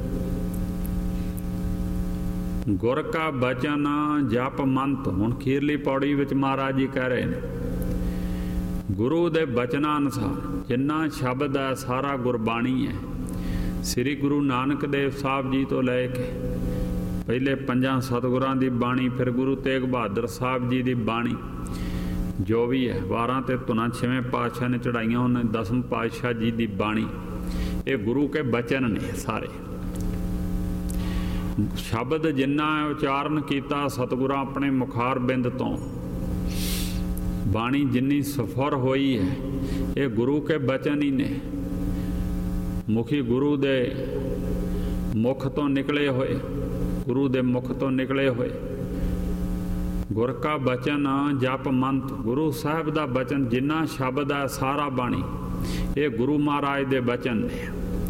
ਗੁਰ ਕਾ ਬਚਨ ਜਪ ਮੰਤ। ਹੁਣ ਖੀਰਲੀ ਪੌੜੀ ਵਿੱਚ ਮਹਾਰਾਜ ਜੀ ਕਹਿ ਰਹੇ ਨੇ, ਗੁਰੂ ਦੇ ਬਚਨਾਂ ਅਨੁਸਾਰ ਜਿੰਨਾ ਸ਼ਬਦ ਹੈ ਸਾਰਾ ਗੁਰਬਾਣੀ ਹੈ। ਸ੍ਰੀ ਗੁਰੂ ਨਾਨਕ ਦੇਵ ਸਾਹਿਬ ਜੀ ਤੋਂ ਲੈ ਕੇ ਪਹਿਲੇ 5 ਸਤਿਗੁਰਾਂ ਦੀ ਬਾਣੀ, ਫਿਰ ਗੁਰੂ ਤੇਗ ਬਹਾਦਰ ਸਾਹਿਬ ਜੀ ਦੀ ਬਾਣੀ, ਜੋ ਵੀ ਹੈ 12 ਤੇ ਧੁਨਾਂ 6ਵੇਂ ਪਾਤਸ਼ਾਹ ਨੇ ਚੜਾਈਆਂ, ਉਹਨੇ 10ਵੇਂ ਪਾਤਸ਼ਾਹ ਜੀ ਦੀ ਬਾਣੀ, ਇਹ ਗੁਰੂ ਕੇ ਬਚਨ ਨੇ ਸਾਰੇ। ਸ਼ਬਦ ਜਿੰਨਾ ਉਚਾਰਨ ਕੀਤਾ ਸਤਿਗੁਰਾਂ ਆਪਣੇ ਮੁਖਾਰ ਬਿੰਦ ਤੋਂ, ਬਾਣੀ ਜਿੰਨੀ ਸਫਰ ਹੋਈ ਹੈ, ਇਹ ਗੁਰੂ ਕੇ ਬਚਨ ਹੀ ਨੇ। ਮੁਖੀ ਗੁਰੂ ਦੇ ਮੁਖ ਤੋਂ ਨਿਕਲੇ ਹੋਏ, ਗੁਰੂ ਦੇ ਮੁਖ ਤੋਂ ਨਿਕਲੇ ਹੋਏ। ਗੁਰ ਕਾ ਬਚਨ ਜਪ ਮੰਤ। ਗੁਰੂ ਸਾਹਿਬ ਦਾ ਬਚਨ ਜਿੰਨਾ ਸ਼ਬਦ ਹੈ ਸਾਰਾ ਬਾਣੀ, ਇਹ ਗੁਰੂ ਮਹਾਰਾਜ ਦੇ ਬਚਨ ਨੇ,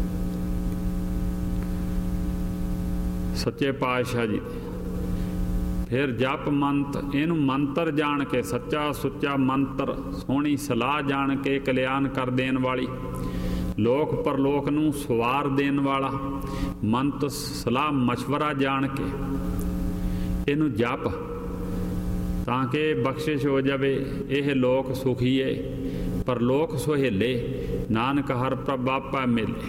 ਸੱਚੇ ਪਾਤਸ਼ਾਹ ਜੀ ਦੇ। ਫਿਰ ਜਪ ਮੰਤ, ਇਹਨੂੰ ਮੰਤਰ ਜਾਣ ਕੇ, ਸੱਚਾ ਸੁੱਚਾ ਮੰਤਰ, ਸੋਹਣੀ ਸਲਾਹ ਜਾਣ ਕੇ, ਕਲਿਆਣ ਕਰ ਦੇਣ ਵਾਲੀ, ਲੋਕ ਪਰਲੋਕ ਨੂੰ ਸਵਾਰ ਦੇਣ ਵਾਲਾ ਮੰਤ, ਸਲਾਹ ਮਸ਼ਵਰਾ ਜਾਣ ਕੇ ਇਹਨੂੰ ਜਪ, ਤਾਂ ਕਿ ਬਖਸ਼ਿਸ਼ ਹੋ ਜਾਵੇ। ਇਹ ਲੋਕ ਸੁਖੀਏ ਪਰਲੋਕ ਸੁਹੇਲੇ, ਨਾਨਕ ਹਰ ਪ੍ਰਭ ਆਪਾ ਮਿਲੇ।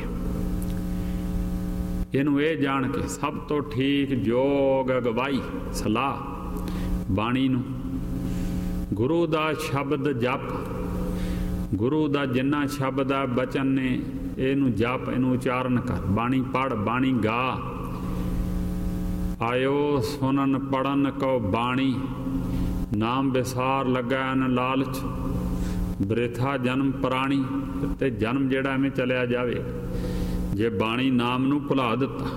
ਇਹਨੂੰ ਇਹ ਜਾਣ ਕੇ ਸਭ ਤੋਂ ਠੀਕ ਜੋਗ ਅਗਵਾਈ ਸਲਾਹ ਬਾਣੀ ਨੂੰ, ਗੁਰੂ ਦਾ ਸ਼ਬਦ ਜਪ, ਗੁਰੂ ਦਾ ਜਿੰਨਾ ਸ਼ਬਦ ਆ ਬਚਨ ਨੇ, ਇਹਨੂੰ ਜਪ, ਇਹਨੂੰ ਉਚਾਰਨ ਕਰ। ਬਾਣੀ ਪੜ੍ਹ, ਬਾਣੀ ਗਾ। ਆਇਓ ਸੁਨਨ ਪੜਨ ਕਉ ਬਾਣੀ, ਨਾਮ ਵਿਸਾਰ ਲੱਗਾ ਨ ਲਾਲਚ, ਬ੍ਰਿਥਾ ਜਨਮ ਪ੍ਰਾਣੀ। ਤੇ ਜਨਮ ਜਿਹੜਾ ਐਵੇਂ ਚਲਿਆ ਜਾਵੇ ਜੇ ਬਾਣੀ ਨਾਮ ਨੂੰ ਭੁਲਾ ਦਿੱਤਾ।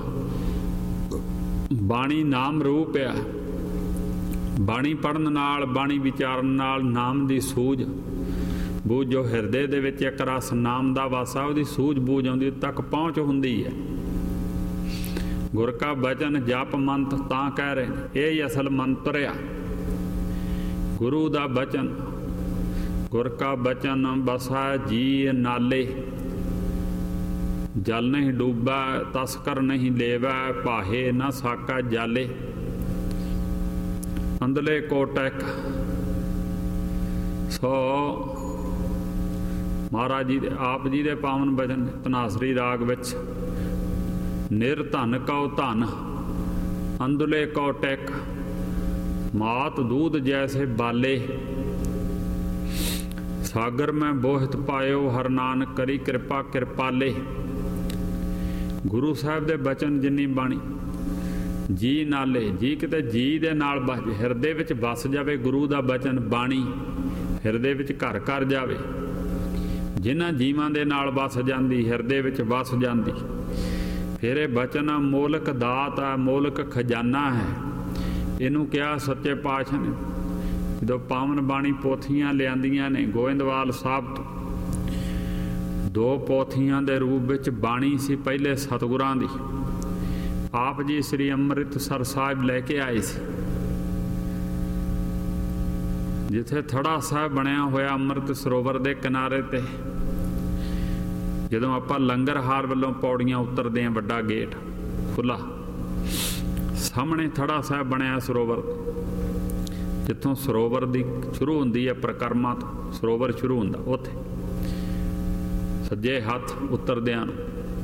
ਬਾਣੀ ਨਾਮ ਰੂਪ ਆ। ਬਾਣੀ ਪੜਨ ਨਾਲ, ਬਾਣੀ ਵਿਚਾਰਨ ਨਾਲ ਨਾਮ ਦੀ ਸੂਝ ਬੂਝ, ਜੋ ਹਿਰਦੇ ਦੇ ਵਿੱਚ ਇੱਕ ਰਸ ਨਾਮ ਦਾ ਵਾਸਾ, ਉਹਦੀ ਸੂਝ ਬੂਝ ਆਉਂਦੀ, ਤੱਕ ਪਹੁੰਚ ਹੁੰਦੀ ਹੈ। ਗੁਰ ਕਾ ਬਚਨ ਜਪ ਮੰਤ, ਤਾਂ ਕਹਿ ਰਹੇ ਨੇ ਇਹ ਹੀ ਅਸਲ ਮੰਤਰ ਆ ਗੁਰੂ ਦਾ ਬਚਨ। ਗੁਰ ਕਾ ਬਚਨ ਬਸਾ ਜੀ ਨਾਲੇ, ਜਲ ਨਹੀਂ ਡੂਬਾ ਤਸਕਰ ਨਹੀਂ ਲੇਵੈ, ਭਾਹੇ ਨਾ ਸਾਕਾ ਜਾਲੇ। ਅੰਦਲੇ ਕੋਟਕ। ਸੋ ਮਹਾਰਾਜ ਜੀ ਦੇ ਆਪ ਜੀ ਦੇ ਪਾਵਨ ਬਚਨ ਧਨਾਸਰੀ ਰਾਗ ਵਿੱਚ, ਨਿਰ ਧਨ ਕਉ ਧਨ ਅੰਦਲੇ ਕਉ ਟੈਕ, ਮਾਤ ਦੂਧ ਜੈਸੇ ਬਾਲੇ, ਸਾਗਰ ਮੈਂ ਬੋਹਿਤ ਪਾਇਓ, ਹਰ ਨਾਨਕ ਕਰੀ ਕਿਰਪਾ ਕਿਰਪਾਲੇ। ਗੁਰੂ ਸਾਹਿਬ ਦੇ ਬਚਨ ਜਿੰਨੀ ਬਾਣੀ, ਜੀ ਨਾਲੇ, ਜੀ ਕਿਤੇ ਜੀ ਦੇ ਨਾਲ ਬਸ ਹਿਰਦੇ ਵਿੱਚ ਵਸ ਜਾਵੇ। ਗੁਰੂ ਦਾ ਬਚਨ ਬਾਣੀ ਹਿਰਦੇ ਵਿੱਚ ਘਰ ਕਰ ਜਾਵੇ। ਜਿਨ੍ਹਾਂ ਜੀਵਾਂ ਦੇ ਨਾਲ ਵਸ ਜਾਂਦੀ, ਹਿਰਦੇ ਵਿੱਚ ਵਸ ਜਾਂਦੀ, ਫਿਰ ਇਹ ਬਚਨ ਮੋਲਕ ਦਾਤ ਹੈ, ਮੋਲਕ ਖਜ਼ਾਨਾ ਹੈ। ਇਹਨੂੰ ਕਿਹਾ ਸੱਚੇ ਪਾਤਸ਼ਾਹ ਨੇ ਜਦੋਂ ਪਾਵਨ ਬਾਣੀ ਪੋਥੀਆਂ ਲਿਆਂਦੀਆਂ ਨੇ ਗੋਇੰਦਵਾਲ ਸਾਹਿਬ ਤੋਂ। 2 ਪੋਥੀਆਂ ਦੇ ਰੂਪ ਵਿੱਚ ਬਾਣੀ ਸੀ ਪਹਿਲੇ ਸਤਿਗੁਰਾਂ ਦੀ। ਆਪ ਜੀ ਸ੍ਰੀ ਅੰਮ੍ਰਿਤਸਰ ਸਾਹਿਬ ਲੈ ਕੇ ਆਏ ਸੀ, ਜਿੱਥੇ ਥੜਾ ਸਾਹਿਬ ਬਣਿਆ ਹੋਇਆ ਅੰਮ੍ਰਿਤ ਸਰੋਵਰ ਦੇ ਕਿਨਾਰੇ ਤੇ। ਜਦੋਂ ਆਪਾਂ ਲੰਗਰ ਹਾਰ ਵੱਲੋਂ ਪੌੜੀਆਂ ਉਤਰਦੇ ਹਾਂ, ਵੱਡਾ ਗੇਟ ਖੁੱਲ੍ਹਾ, ਸਾਹਮਣੇ ਥੜਾ ਸਾਹਿਬ ਬਣਿਆ ਸਰੋਵਰ, ਜਿੱਥੋਂ ਸਰੋਵਰ ਦੀ ਸ਼ੁਰੂ ਹੁੰਦੀ ਹੈ, ਪਰਿਕਰਮਾ ਤੋਂ ਸਰੋਵਰ ਸ਼ੁਰੂ ਹੁੰਦਾ, ਉੱਥੇ ਸੱਜੇ ਹੱਥ ਉਤਰਦਿਆਂ ਨੂੰ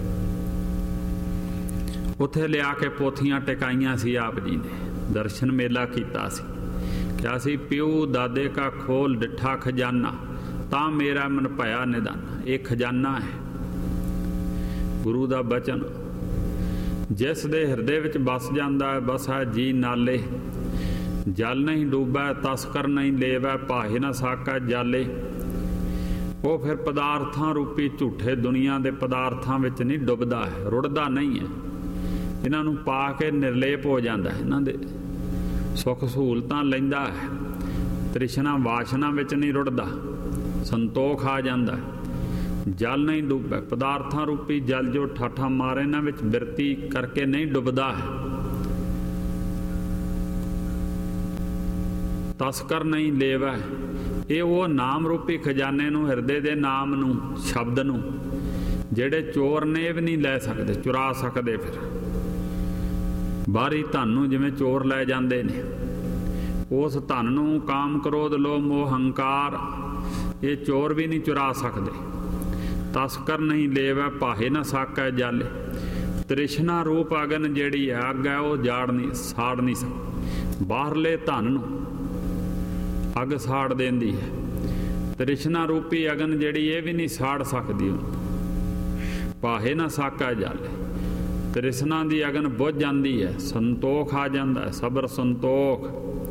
ਉੱਥੇ ਲਿਆ ਕੇ ਪੋਥੀਆਂ ਟਿਕਾਈਆਂ ਸੀ। ਆਪ ਜੀ ਨੇ ਦਰਸ਼ਨ ਮੇਲਾ ਕੀਤਾ ਸੀ, ਕਿਹਾ ਸੀ ਪਿਓ ਦਾਦੇ ਕਾ ਖੋਲ ਡਿੱਠਾ ਖਜ਼ਾਨਾ, ਤਾਂ ਮੇਰਾ ਮਨ ਭਇਆ ਨਿਦਾਨਾ। ਇਹ ਖਜ਼ਾਨਾ ਹੈ ਗੁਰੂ ਦਾ ਬਚਨ, ਜਿਸ ਦੇ ਹਿਰਦੇ ਵਿੱਚ ਵਸ ਜਾਂਦਾ ਹੈ। ਬਸਾ ਜੀ ਨਾਲੇ, ਜਲ ਨਹੀਂ ਡੂਬੈ ਤਸਕਰ ਨਹੀਂ ਲੇਵੈ, ਭਾਹੇ ਨਾ ਸਾਕਾ ਜਾਲੇ। ਉਹ ਫਿਰ ਪਦਾਰਥਾਂ ਰੂਪੀ ਝੂਠੇ ਦੁਨੀਆ ਦੇ ਪਦਾਰਥਾਂ ਵਿੱਚ ਨਹੀਂ ਡੁੱਬਦਾ ਹੈ, ਰੁੜਦਾ ਨਹੀਂ ਹੈ। ਇਹਨਾਂ ਨੂੰ ਪਾ ਕੇ ਨਿਰਲੇਪ ਹੋ ਜਾਂਦਾ ਹੈ, ਇਹਨਾਂ ਦੇ ਸੁੱਖ ਸਹੂਲਤਾਂ ਲੈਂਦਾ ਹੈ, ਤ੍ਰਿਸ਼ਨਾ ਵਾਸ਼ਨਾ ਵਿੱਚ ਨਹੀਂ ਰੁੜਦਾ, ਸੰਤੋਖ ਆ ਜਾਂਦਾ। ਜਲ ਨਹੀਂ ਡੁੱਬੈ, ਪਦਾਰਥਾਂ ਰੂਪੀ ਜਲ ਜੋ ਠਾਠਾ ਮਾਰੇ ਇਹਨਾਂ ਵਿੱਚ ਬਿਰਤੀ ਕਰਕੇ ਨਹੀਂ ਡੁੱਬਦਾ ਹੈ। ਤਸਕਰ ਨਹੀਂ ਲੇਵੈ, ਇਹ ਉਹ ਨਾਮ ਰੂਪੀ ਖਜ਼ਾਨੇ ਨੂੰ, ਹਿਰਦੇ ਦੇ ਨਾਮ ਨੂੰ, ਸ਼ਬਦ ਨੂੰ ਜਿਹੜੇ ਚੋਰ ਨੇ ਇਹ ਵੀ ਨਹੀਂ ਲੈ ਸਕਦੇ, ਚੁਰਾ ਸਕਦੇ। ਫਿਰ ਬਾਹਰੀ ਧਨ ਨੂੰ ਜਿਵੇਂ ਚੋਰ ਲੈ ਜਾਂਦੇ ਨੇ, ਉਸ ਧਨ ਨੂੰ ਕਾਮ, ਕ੍ਰੋਧ, ਲੋਭ, ਮੋਹ, ਹੰਕਾਰ ਇਹ ਚੋਰ ਵੀ ਨਹੀਂ ਚੁਰਾ ਸਕਦੇ। ਤਸਕਰ ਨਹੀਂ ਲੇਵੈ ਪਾਹੇ ਨਾ ਸਾਕੈ ਜਾਲੇ। ਤ੍ਰਿਸ਼ਨਾ ਰੂਪ ਅਗਨ ਜਿਹੜੀ ਹੈ, ਅੱਗ ਹੈ, ਉਹ ਜਾੜ ਨਹੀਂ, ਸਾੜ ਨਹੀਂ ਸਕਦੀ। ਬਾਹਰਲੇ ਧਨ ਨੂੰ ਅੱਗ ਸਾੜ ਦਿੰਦੀ ਹੈ। ਤ੍ਰਿਸ਼ਨਾ ਰੂਪੀ ਅਗਨ ਜਿਹੜੀ ਇਹ ਵੀ ਨਹੀਂ ਸਾੜ ਸਕਦੀ। ਪਾਹੇ ਨਾ ਸਾਕਾ ਜਾਲੇ। ਤ੍ਰਿਸ਼ਨਾ ਦੀ ਅਗਨ ਬੁੱਝ ਜਾਂਦੀ ਹੈ, ਸੰਤੋਖ ਆ ਜਾਂਦਾ ਹੈ, ਸਬਰ ਸੰਤੋਖ।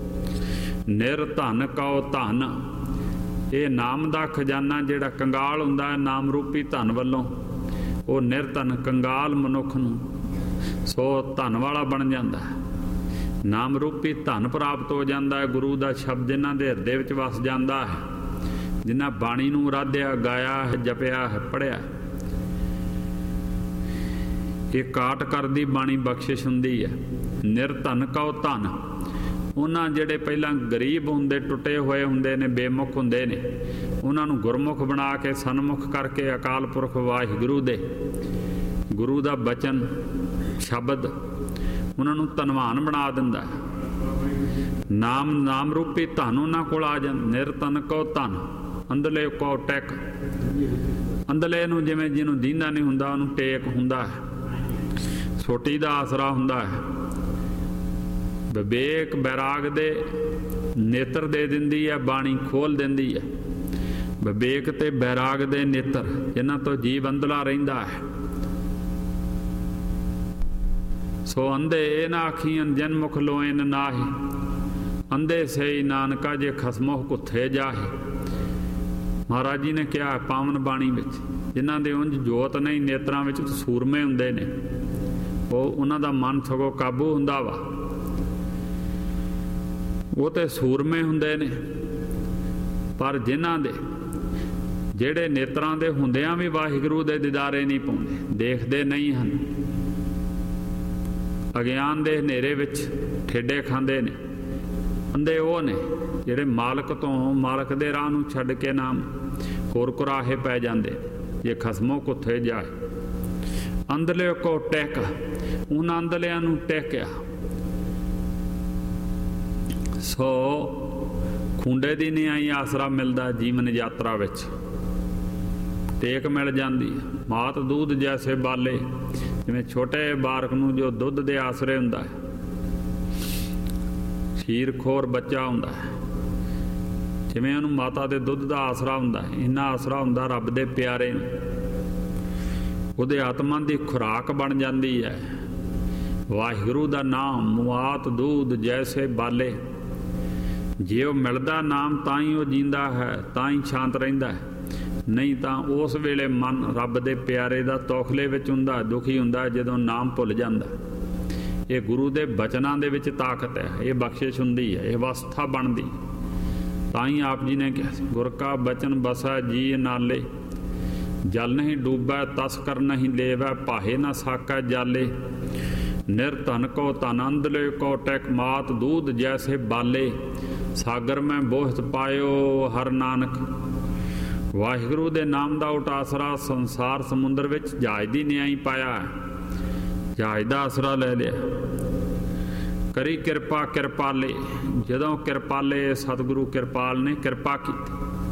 ਨਿਰਧਨ ਕਉ ਧਨ, ਇਹ ਨਾਮ ਦਾ ਖਜ਼ਾਨਾ ਜਿਹੜਾ ਕੰਗਾਲ ਹੁੰਦਾ ਹੈ ਨਾਮ ਰੂਪੀ ਧਨ ਵੱਲੋਂ, ਉਹ ਨਿਰਧਨ ਕੰਗਾਲ ਮਨੁੱਖ ਨੂੰ ਸੋ ਧਨ ਵਾਲਾ ਬਣ ਜਾਂਦਾ ਹੈ। ਨਾਮ ਰੂਪੀ ਧਨ ਪ੍ਰਾਪਤ ਹੋ ਜਾਂਦਾ ਹੈ। ਗੁਰੂ ਦਾ ਸ਼ਬਦ ਜਿਨ੍ਹਾਂ ਦੇ ਹਿਰਦੇ ਵਿੱਚ ਵਸ ਜਾਂਦਾ ਹੈ, ਜਿਨ੍ਹਾਂ ਬਾਣੀ ਨੂੰ ਰਾਧਿਆ, ਗਾਇਆ ਹੈ, ਜਪਿਆ ਹੈ, ਪੜ੍ਹਿਆ। ਇਹ ਕਾਟ ਕਰਦੀ ਬਾਣੀ ਬਖਸ਼ਿਸ਼ ਹੁੰਦੀ ਹੈ। ਨਿਰਧਨ ਕਉ ਧਨ, ਉਹਨਾਂ ਜਿਹੜੇ ਪਹਿਲਾਂ ਗਰੀਬ ਹੁੰਦੇ, ਟੁੱਟੇ ਹੋਏ ਹੁੰਦੇ ਨੇ, ਬੇਮੁਖ ਹੁੰਦੇ ਨੇ, ਉਹਨਾਂ ਨੂੰ ਗੁਰਮੁਖ ਬਣਾ ਕੇ ਸਨਮੁਖ ਕਰਕੇ ਅਕਾਲ ਪੁਰਖ ਵਾਹਿਗੁਰੂ ਦੇ ਗੁਰੂ ਦਾ ਬਚਨ ਸ਼ਬਦ ਉਹਨਾਂ ਨੂੰ ਧਨਵਾਨ ਬਣਾ ਦਿੰਦਾ ਹੈ। ਨਾਮ ਰੂਪੀ ਧਨ ਉਹਨਾਂ ਕੋਲ ਆ ਜਾਂਦਾ। ਨਿਰਧਨ ਕਉ ਧਨ, ਅੰਦਲੇ ਕਉ ਟੈਕ। ਅੰਦਲੇ ਨੂੰ ਜਿਵੇਂ ਜਿਹਨੂੰ ਦੀਂਦਾ ਨਹੀਂ ਹੁੰਦਾ ਉਹਨੂੰ ਟੇਕ ਹੁੰਦਾ ਹੈ, ਸੋਟੀ ਦਾ ਆਸਰਾ ਹੁੰਦਾ ਹੈ। ਵਿਵੇਕ ਬੈਰਾਗ ਦੇ ਨੇਤਰ ਦੇ ਦਿੰਦੀ ਹੈ, ਬਾਣੀ ਖੋਲ ਦਿੰਦੀ ਹੈ। ਵਿਵੇਕ ਤੇ ਬੈਰਾਗ ਦੇ ਨੇਤਰ ਜਿਨ੍ਹਾਂ ਤੋਂ ਜੀਵ ਅੰਦਲਾ ਰਹਿੰਦਾ ਹੈ। ਸੋ ਅੰਧੇ ਨਾ ਆਖੀਆਂ ਜਨ ਮੁਖ ਲੋਇਨ ਨਾਹੀ, ਅੰਧੇ ਸਈ ਨਾਨਕਾ ਜੇ ਖਸਮੋ ਕੁੱਥੇ ਜਾਹੇ। ਮਹਾਰਾਜ ਜੀ ਨੇ ਕਿਹਾ ਪਾਵਨ ਬਾਣੀ ਵਿੱਚ, ਜਿਨ੍ਹਾਂ ਦੇ ਉਂਝ ਜੋਤ ਨਹੀਂ ਨੇਤਰਾਂ ਵਿੱਚ ਸੂਰਮੇ ਹੁੰਦੇ ਨੇ, ਉਹਨਾਂ ਦਾ ਮਨ ਸਗੋਂ ਕਾਬੂ ਹੁੰਦਾ ਵਾ। ਉਹ ਤੇ ਸੂਰਮੇ ਹੁੰਦੇ ਨੇ, ਪਰ ਜਿਨ੍ਹਾਂ ਦੇ ਜਿਹੜੇ ਨੇਤਰਾਂ ਦੇ ਹੁੰਦਿਆਂ ਵੀ ਵਾਹਿਗੁਰੂ ਦੇ ਦੀਦਾਰੇ ਨਹੀਂ ਪਾਉਂਦੇ, ਦੇਖਦੇ ਨਹੀਂ ਹਨ, ਅਗਿਆਨ ਦੇ ਹਨੇਰੇ ਵਿੱਚ ਠੇਡੇ ਖਾਂਦੇ ਨੇ। ਅੰਧੇ ਉਹ ਨੇ ਜਿਹੜੇ ਮਾਲਕ ਤੋਂ, ਮਾਲਕ ਦੇ ਰਾਹ ਨੂੰ ਛੱਡ ਕੇ ਨਾਮ ਹੋਰ ਕੁਰਾਹੇ ਪੈ ਜਾਂਦੇ। ਜੇ ਖਸਮੋਂ ਕੁੱਥੇ ਜਾਏ। ਅੰਧਲੇ ਕੋ ਟੈਕ, ਉਹਨਾਂ ਅੰਧਲਿਆਂ ਨੂੰ ਟੈਕਿਆ। ਸੋ ਖੁੰਡੇ ਦੀ ਨਿਆਈ ਆਸਰਾ ਮਿਲਦਾ ਜੀਵਨ ਯਾਤਰਾ ਵਿੱਚ, ਟੇਕ ਮਿਲ ਜਾਂਦੀ। ਮਾਤ ਦੂਧ ਜੈਸੇ ਬਾਲੇ, ਜਿਵੇਂ ਛੋਟੇ ਬਾਰਕ ਨੂੰ ਜੋ ਦੁੱਧ ਦੇ ਆਸਰੇ ਹੁੰਦਾ ਹੈ, ਖੀਰ ਖੋਰ ਬੱਚਾ ਹੁੰਦਾ ਹੈ, ਜਿਵੇਂ ਉਹਨੂੰ ਮਾਤਾ ਦੇ ਦੁੱਧ ਦਾ ਆਸਰਾ ਹੁੰਦਾ ਹੈ, ਇੰਨਾ ਆਸਰਾ ਹੁੰਦਾ ਰੱਬ ਦੇ ਪਿਆਰੇ ਨੂੰ। ਉਹਦੇ ਆਤਮਾ ਦੀ ਖੁਰਾਕ ਬਣ ਜਾਂਦੀ ਹੈ ਵਾਹਿਗੁਰੂ ਦਾ ਨਾਮ। ਮਾਤ ਦੂਧ ਜੈਸੇ ਬਾਲੇ, ਜੇ ਉਹ ਮਿਲਦਾ ਨਾਮ ਤਾਂ ਹੀ ਉਹ ਜੀਂਦਾ ਹੈ, ਤਾਂ ਹੀ ਸ਼ਾਂਤ ਰਹਿੰਦਾ ਹੈ। ਨਹੀਂ ਤਾਂ ਉਸ ਵੇਲੇ ਮਨ ਰੱਬ ਦੇ ਪਿਆਰੇ ਦਾ ਤੌਖਲੇ ਵਿੱਚ ਹੁੰਦਾ, ਦੁਖੀ ਹੁੰਦਾ ਜਦੋਂ ਨਾਮ ਭੁੱਲ ਜਾਂਦਾ। ਇਹ ਗੁਰੂ ਦੇ ਬਚਨਾਂ ਦੇ ਵਿੱਚ ਤਾਕਤ ਹੈ, ਇਹ ਬਖਸ਼ਿਸ਼ ਹੁੰਦੀ ਹੈ, ਇਹ ਅਵਸਥਾ ਬਣਦੀ। ਤਾਂ ਹੀ ਆਪ ਜੀ ਨੇ ਕਿਹਾ ਸੀ, ਗੁਰ ਕਾ ਬਚਨ ਬਸੈ ਜੀ ਨਾਲੇ, ਜਲ ਨਹੀਂ ਡੂਬੈ ਤਸਕਰ ਨਹੀਂ ਲੇਵੈ, ਪਾਹੇ ਨਾ ਸਾਕੈ ਜਾਲੇ। ਨਿਰਧਨ ਕੋ ਧਨ ਅੰਧਲੇ ਕੋ ਟੈਕ, ਮਾਤ ਦੂਧ ਜੈਸੇ ਬਾਲੇ, ਸਾਗਰ ਮੈਂ ਬੋਹਤ ਪਾਇਓ ਹਰ ਨਾਨਕ। ਵਾਹਿਗੁਰੂ ਦੇ ਨਾਮ ਦਾ ਉਟਾਸਰਾ ਸੰਸਾਰ ਸਮੁੰਦਰ ਵਿੱਚ ਜਹਾਜ਼ ਦੀ ਨਿਆਈ ਪਾਇਆ ਹੈ, ਜਹਾਜ਼ ਦਾ ਆਸਰਾ ਲੈ ਲਿਆ। ਕਰੀ ਕਿਰਪਾ ਕਿਰਪਾਲੇ, ਜਦੋਂ ਕਿਰਪਾਲੇ ਸਤਿਗੁਰੂ ਕਿਰਪਾਲ ਨੇ ਕਿਰਪਾ ਕੀਤੀ,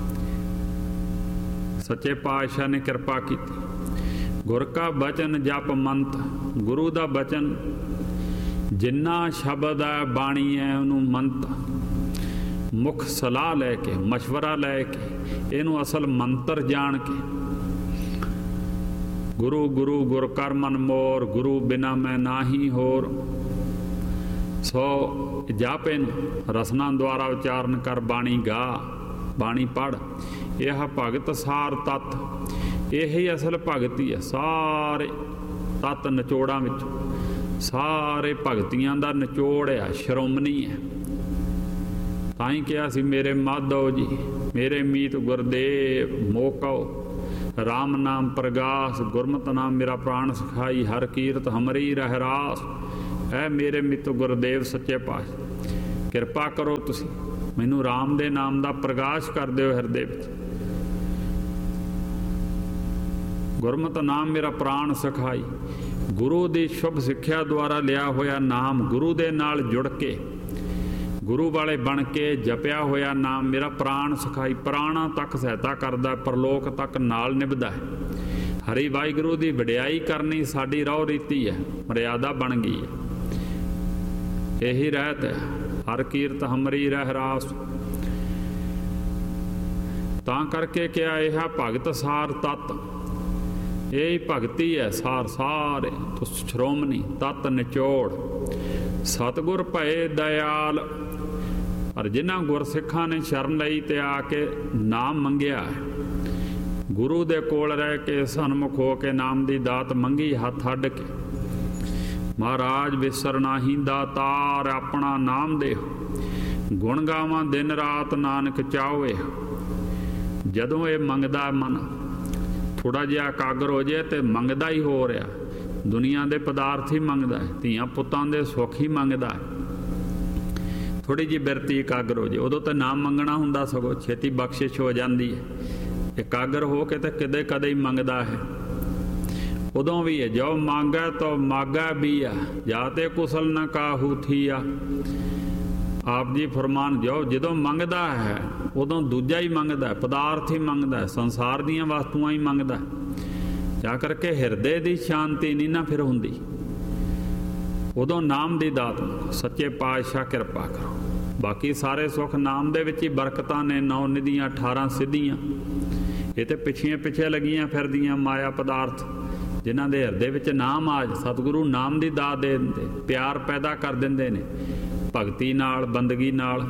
ਸੱਚੇ ਪਾਤਸ਼ਾਹ ਨੇ ਕਿਰਪਾ ਕੀਤੀ। ਗੁਰ ਕਾ ਬਚਨ ਜਪ ਮੰਤ, ਗੁਰੂ ਦਾ ਬਚਨ ਜਿੰਨਾ ਸ਼ਬਦ ਹੈ, ਬਾਣੀ ਹੈ, ਉਹਨੂੰ ਮੰਤ ਮੁੱਖ ਸਲਾਹ ਲੈ ਕੇ, ਮਸ਼ਵਰਾ ਲੈ ਕੇ, ਇਹਨੂੰ ਅਸਲ ਮੰਤਰ ਜਾਣ ਕੇ। ਗੁਰੂ ਗੁਰੂ ਗੁਰ ਕਰ ਮਨ ਮੋਰ, ਗੁਰੂ ਬਿਨਾ ਮੈਂ ਨਾਹੀ ਹੋਰ। ਸੋ ਜਪ ਇਹਨੂੰ ਰਸਨਾ ਦੁਆਰਾ ਉਚਾਰਨ ਕਰ, ਬਾਣੀ ਗਾ, ਬਾਣੀ ਪੜ੍ਹ। ਇਹ ਭਗਤ ਸਾਰ ਤੱਤ, ਇਹੀ ਅਸਲ ਭਗਤੀ ਹੈ। ਸਾਰੇ ਤੱਤ ਨਿਚੋੜਾਂ ਵਿੱਚ, ਸਾਰੇ ਭਗਤੀਆਂ ਦਾ ਨਿਚੋੜ ਆ, ਸ਼੍ਰੋਮਣੀ ਹੈ। ਤਾਂ ਹੀ ਕਿਹਾ ਸੀ, ਮੇਰੇ ਮਾਧੋ ਜੀ ਮੇਰੇ ਮੀਤ ਗੁਰਦੇਵ ਮੋਕਉ, ਰਾਮ ਨਾਮ ਪ੍ਰਗਾਸ, ਗੁਰਮਤਿ ਨਾਮ ਮੇਰਾ ਪ੍ਰਾਣ ਸਿਖਾਈ, ਹਰ ਕੀਰਤ ਹਮਰੀ ਰਹਿ ਰਾਸ। ਐ ਮੇਰੇ ਮਿੱਤ ਗੁਰਦੇਵ ਸੱਚੇ ਪਾਤਸ਼ਾਹ, ਕਿਰਪਾ ਕਰੋ ਤੁਸੀਂ ਮੈਨੂੰ ਰਾਮ ਦੇ ਨਾਮ ਦਾ ਪ੍ਰਕਾਸ਼ ਕਰ ਦਿਓ ਹਿਰਦੇ ਵਿੱਚ। ਗੁਰਮਤਿ ਨਾਮ ਮੇਰਾ ਪ੍ਰਾਣ ਸਖਾਈ। ਗੁਰੂ ਦੀ ਸ਼ੁਭ ਸਿੱਖਿਆ ਦੁਆਰਾ ਲਿਆ ਹੋਇਆ ਨਾਮ, ਗੁਰੂ ਦੇ ਨਾਲ ਜੁੜ ਕੇ, ਗੁਰੂ ਵਾਲੇ ਬਣ ਕੇ ਜਪਿਆ ਹੋਇਆ ਨਾਮ ਮੇਰਾ ਪ੍ਰਾਣ ਸਖਾਈ। ਪ੍ਰਾਣਾਂ ਤੱਕ ਸਹਾਇਤਾ ਕਰਦਾ, ਪਰਲੋਕ ਤੱਕ ਨਾਲ ਨਿਭਦਾ ਹੈ। ਹਰੀ ਵਾਹਿਗੁਰੂ ਦੀ ਵਡਿਆਈ ਕਰਨੀ ਸਾਡੀ ਰਹੁ ਰੀਤੀ ਹੈ, ਮਰਿਆਦਾ ਬਣ ਗਈ ਹੈ। ਇਹੀ ਰਹਿਤ ਹੈ, ਹਰ ਕੀਰਤ ਹਮਰੀ ਰਹਿ ਰਾਸ। ਤਾਂ ਕਰਕੇ ਕਿਹਾ ਇਹ ਭਗਤ ਸਾਰ ਤਤ, ਇਹ ਭਗਤੀ ਹੈ ਸਾਰ ਸਾਰੇ ਸ਼੍ਰੋਮਣੀ ਤਤ ਨਿਚੋੜ। ਸਤਿਗੁਰ ਭਏ ਦਇਆਲ, ਪਰ ਜਿਨ੍ਹਾਂ ਗੁਰਸਿੱਖਾਂ ਨੇ ਸ਼ਰਨ ਲਈ ਤੇ ਆ ਕੇ ਨਾਮ ਮੰਗਿਆ, ਗੁਰੂ ਦੇ ਕੋਲ ਰਹਿ ਕੇ ਸਨਮੁਖ ਹੋ ਕੇ ਨਾਮ ਦੀ ਦਾਤ ਮੰਗੀ ਹੱਥ ਅੱਡ ਕੇ। ਮਹਾਰਾਜ ਵਿਸਰ ਨਾਹੀਂ ਦਾਤਾਰ ਆਪਣਾ ਨਾਮ ਦੇਹੁ, ਗੁਣ ਗਾਵਾਂ ਦਿਨ ਰਾਤ ਨਾਨਕ ਚਾਹੋਏ। ਜਦੋਂ ਇਹ ਮੰਗਦਾ ਮਨ ਥੋੜਾ ਜਿਹਾ ਇਕਾਗਰ ਹੋ ਜਾਏ ਤੇ ਮੰਗਦਾ ਹੀ ਹੋ ਰਿਹਾ। ਦੁਨੀਆ ਦੇ ਪਦਾਰਥ ਹੀ ਮੰਗਦਾ ਹੈ, ਧੀਆਂ ਪੁੱਤਾਂ ਦੇ ਸੁੱਖ ਹੀ ਮੰਗਦਾ ਹੈ। ਥੋੜੀ ਜਿਹੀ ਬਿਰਤੀ ਇਕਾਗਰ ਹੋ ਜਾਏ, ਉਦੋਂ ਤਾਂ ਨਾਮ ਮੰਗਣਾ ਹੁੰਦਾ, ਸਗੋਂ ਛੇਤੀ ਬਖਸ਼ਿਸ਼ ਹੋ ਜਾਂਦੀ ਹੈ। ਇਕਾਗਰ ਹੋ ਕੇ ਤਾਂ ਕਦੇ ਕਦੇ ਹੀ ਮੰਗਦਾ ਹੈ। ਉਦੋਂ ਵੀ ਹੈ ਜੋ ਮੰਗੈ ਤੋ ਮਾਗਾ ਵੀ ਆ, ਜਾਂ ਤੇ ਕੁਸਲ ਨਾ ਕਾਹੂ ਥੀਆ। ਆਪ ਜੀ ਫਰਮਾਨ ਜੋ ਜਦੋਂ ਮੰਗਦਾ ਹੈ ਉਦੋਂ ਦੂਜਾ ਹੀ ਮੰਗਦਾ, ਪਦਾਰਥ ਹੀ ਮੰਗਦਾ, ਸੰਸਾਰ ਦੀਆਂ ਵਸਤੂਆਂ ਹੀ ਮੰਗਦਾ। ਜਾ ਕਰਕੇ ਹਿਰਦੇ ਦੀ ਸ਼ਾਂਤੀ ਨਹੀਂ ਨਾ ਫਿਰ ਹੁੰਦੀ। ਉਦੋਂ ਨਾਮ ਦੀ ਦਾਤ ਸੱਚੇ ਪਾਤਸ਼ਾਹ ਕਿਰਪਾ ਕਰੋ। ਬਾਕੀ ਸਾਰੇ ਸੁੱਖ ਨਾਮ ਦੇ ਵਿੱਚ ਹੀ ਬਰਕਤਾਂ ਨੇ, 9 ਨਿਧੀਆਂ 18 ਸਿੱਧੀਆਂ। ਇਹ ਤੇ ਪਿੱਛੇ ਲੱਗੀਆਂ ਫਿਰਦੀਆਂ ਮਾਇਆ ਪਦਾਰਥ, ਜਿਨ੍ਹਾਂ ਦੇ ਹਿਰਦੇ ਵਿੱਚ ਨਾਮ ਆਜ ਸਤਿਗੁਰੂ ਨਾਮ ਦੀ ਦਾਤ ਦੇ ਦਿੰਦੇ, ਪਿਆਰ ਪੈਦਾ ਕਰ ਦਿੰਦੇ ਨੇ ਭਗਤੀ ਨਾਲ, ਬੰਦਗੀ ਨਾਲ।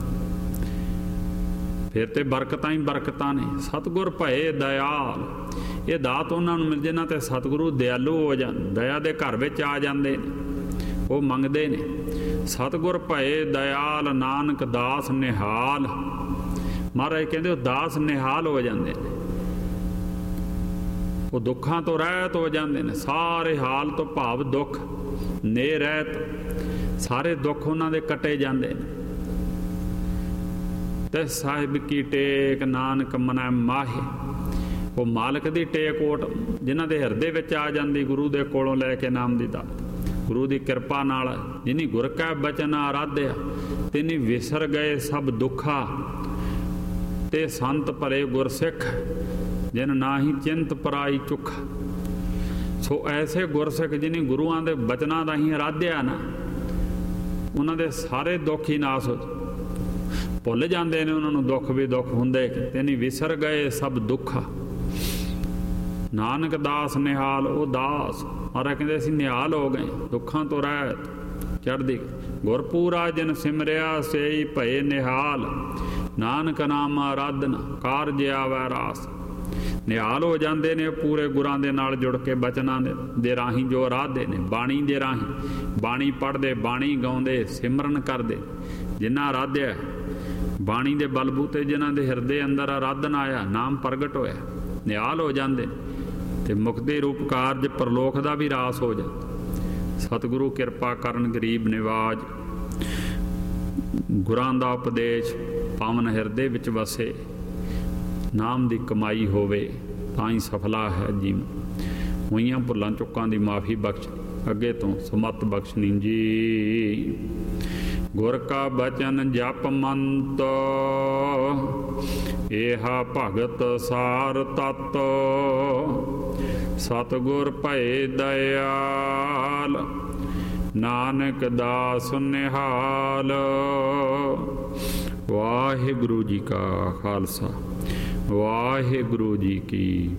ਫਿਰ ਤੇ ਬਰਕਤਾਂ ਹੀ ਬਰਕਤਾਂ ਨੇ। ਸਤਿਗੁਰ ਭਏ ਦਇਆਲ, ਇਹ ਦਾਤ ਉਹਨਾਂ ਨੂੰ ਮਿਲ ਜਿਹਨਾਂ ਤੇ ਸਤਿਗੁਰੂ ਦਿਆਲੂ ਹੋ ਜਾਣ, ਦਇਆ ਦੇ ਘਰ ਵਿੱਚ ਆ ਜਾਂਦੇ ਨੇ, ਉਹ ਮੰਗਦੇ ਨੇ। ਸਤਿਗੁਰ ਭਏ ਦਇਆਲ ਨਾਨਕ ਦਾਸ ਨਿਹਾਲ। ਮਹਾਰਾਜ ਕਹਿੰਦੇ ਉਹ ਦਾਸ ਨਿਹਾਲ ਹੋ ਜਾਂਦੇ ਨੇ, ਉਹ ਦੁੱਖਾਂ ਤੋਂ ਰਹਿਤ ਹੋ ਜਾਂਦੇ ਨੇ। ਸਾਰੇ ਹਾਲ ਤੋਂ ਭਾਵ ਦੁੱਖ ਨੇ ਰਹਿਤ, ਸਾਰੇ ਦੁੱਖ ਉਹਨਾਂ ਦੇ ਕੱਟੇ ਜਾਂਦੇ ਨੇ। ਤੇ ਸਾਹਿਬ ਕੀ ਟੇਕ ਨਾਨਕ ਮਨੈ ਮਾਹੇ, ਉਹ ਮਾਲਕ ਦੀ ਟੇਕ ਓਟ ਜਿਨ੍ਹਾਂ ਦੇ ਹਿਰਦੇ ਵਿੱਚ ਆ ਜਾਂਦੀ, ਗੁਰੂ ਦੇ ਕੋਲੋਂ ਲੈ ਕੇ ਨਾਮ ਦੀ ਦਾਤ, ਗੁਰੂ ਦੀ ਕਿਰਪਾ ਨਾਲ। ਜਿਨੀ ਗੁਰ ਕੈ ਬਚਨ ਆਰਾਧਿਆ ਤਿਨੀ ਵਿਸਰ ਗਏ ਸਭ ਦੁੱਖਾ। ਤੇ ਸੰਤ ਭਰੇ ਗੁਰਸਿੱਖ ਜਿਨ ਨਾਹੀ ਚਿੰਤ ਪਰਾਈ ਚੁੱਖ। ਸੋ ਐਸੇ ਗੁਰਸਿੱਖ ਜਿਨੀ ਗੁਰੂਆਂ ਦੇ ਬਚਨਾਂ ਦਾ ਹੀ ਆਰਾਧਿਆ ਨਾ, ਉਹਨਾਂ ਦੇ ਸਾਰੇ ਦੁੱਖ ਹੀ ਨਾਸ ਹੋ ਭੁੱਲ ਜਾਂਦੇ ਨੇ। ਉਹਨਾਂ ਨੂੰ ਦੁੱਖ ਵੀ ਦੁੱਖ ਹੁੰਦੇ, ਤਿਨੀ ਵਿਸਰ ਗਏ ਸਭ ਦੁੱਖਾ। ਨਾਨਕ ਦਾਸ ਨਿਹਾਲ, ਉਹ ਦਾਸ ਮਹਾਰਾਜ ਕਹਿੰਦੇ ਅਸੀਂ ਨਿਹਾਲ ਹੋ ਗਏ, ਦੁੱਖਾਂ ਤੋਂ ਰਹਿਤ ਚੜ੍ਹਦੀ। ਗੁਰਪੂਰਾ ਜਿਨ ਸਿਮਰਿਆ ਸੇਈ ਭਏ ਨਿਹਾਲ, ਨਾਨਕ ਨਾਮ ਆਰਾਧਨਾ ਕਾਰਜ ਆਵੈ ਰਾਸ। ਨਿਹਾਲ ਹੋ ਜਾਂਦੇ ਨੇ ਪੂਰੇ ਗੁਰਾਂ ਦੇ ਨਾਲ ਜੁੜ ਕੇ, ਬਚਨਾਂ ਦੇ ਰਾਹੀਂ ਜੋ ਆਰਾਧਦੇ ਨੇ, ਬਾਣੀ ਦੇ ਰਾਹੀਂ ਬਾਣੀ ਪੜ੍ਹਦੇ, ਬਾਣੀ ਗਾਉਂਦੇ, ਸਿਮਰਨ ਕਰਦੇ। ਜਿਨ੍ਹਾਂ ਆਰਾਧਿਆ ਬਾਣੀ ਦੇ ਬਲਬੂਤੇ, ਜਿਨ੍ਹਾਂ ਦੇ ਹਿਰਦੇ ਅੰਦਰ ਆਰਾਧਨ ਆਇਆ, ਨਾਮ ਪ੍ਰਗਟ ਹੋਇਆ, ਨਿਹਾਲ ਹੋ ਜਾਂਦੇ ਤੇ ਮੁਕਤੀ ਰੂਪ ਕਾਰਜ ਪਰਲੋਕ ਦਾ ਵੀ ਰਾਸ ਹੋ ਜਾਂਦਾ। ਸਤਿਗੁਰੂ ਕਿਰਪਾ ਕਰਨ, ਗਰੀਬ ਨਿਵਾਜ, ਗੁਰਾਂ ਦਾ ਉਪਦੇਸ਼ ਪਾਵਨ ਹਿਰਦੇ ਵਿੱਚ ਵਸੇ, ਨਾਮ ਦੀ ਕਮਾਈ ਹੋਵੇ ਤਾਂ ਹੀ ਸਫਲਾ ਹੈ ਜੀਵਨ। ਹੋਈਆਂ ਭੁੱਲਾਂ ਚੁੱਕਾਂ ਦੀ ਮਾਫੀ ਬਖਸ਼, ਅੱਗੇ ਤੋਂ ਸਮੱਤ ਬਖਸ਼ਣੀ ਜੀ। ਗੁਰ ਕਾ ਬਚਨ ਜਪ ਮੰਤ, ਏਹਾ ਭਗਤ ਸਾਰ ਤਤ। ਸਤਿਗੁਰ ਭਏ ਦਇਆਲ, ਨਾਨਕ ਦਾਸ ਨਿਹਾਲ। ਵਾਹਿਗੁਰੂ ਜੀ ਕਾ ਖਾਲਸਾ, ਵਾਹਿਗੁਰੂ ਜੀ ਕੀ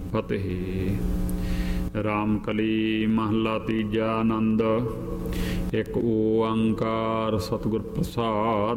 ਫਤਿਹ। ਰਾਮ ਕਲੀ ਮਹੱਲਾ ਤੀਜਾ। ਆਨੰਦ ਇੱਕ ਓੰਕਾਰ ਸਤਿਗੁਰ ਪ੍ਰਸਾਦ।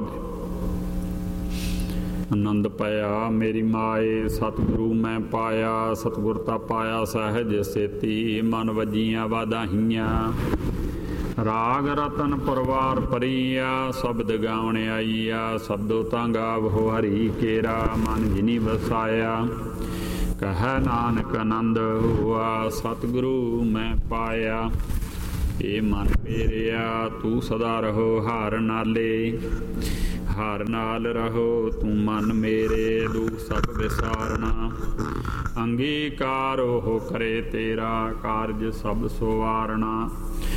ਆਨੰਦ ਪਾਇਆ ਮੇਰੀ ਮਾਏ, ਸਤਿਗੁਰੂ ਮੈਂ ਪਾਇਆ। ਸਤਿਗੁਰ ਤਾਂ ਪਾਇਆ ਸਹਿਜ ਸੇਤੀ, ਮਨ ਵਜੀਆਂ ਵਾਧਾਈਆਂ। ਰਾਗ ਰਤਨ ਪਰਵਾਰ ਪਰੀਆ, ਸ਼ਬਦ ਗਾਵਣ ਆਈਆ। ਸਬਦੋ ਤਾਂ ਗਾਵੋ ਹਰੀ ਕੇਰਾ, ਮਨ ਜਿਨੀ ਵਸਾਇਆ। ਕਹਿ ਨਾਨਕ ਆਨੰਦ ਹੁਆ, ਸਤਿਗੁਰੂ ਮੈਂ ਪਾਇਆ। ਏ ਮਨ ਮੇਰਿਆ ਤੂੰ ਸਦਾ ਰਹੋ ਹਾਰ ਨਾਲੇ, ਹਾਰ ਨਾਲ ਰਹੋ ਤੂੰ ਮਨ ਮੇਰੇ, ਦੁਖ ਸਭ ਵਿਸਾਰਨਾ। ਅੰਗੀਕਾਰ ਉਹ ਕਰੇ ਤੇਰਾ, ਕਾਰਜ ਸਭ ਸੁਵਾਰਨਾ।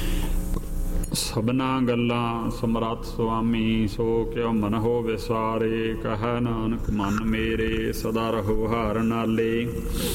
ਸਭਨਾ ਗੱਲਾਂ ਸਮਰੱਥ ਸੁਆਮੀ, ਸੋ ਕਿਉ ਮਨ ਹੋ ਵਿਸਾਰੇ। ਕਹਿ ਨਾਨਕ ਮਨ ਮੇਰੇ ਸਦਾ ਰਹੋ ਹਾਰ ਨਾਲੇ।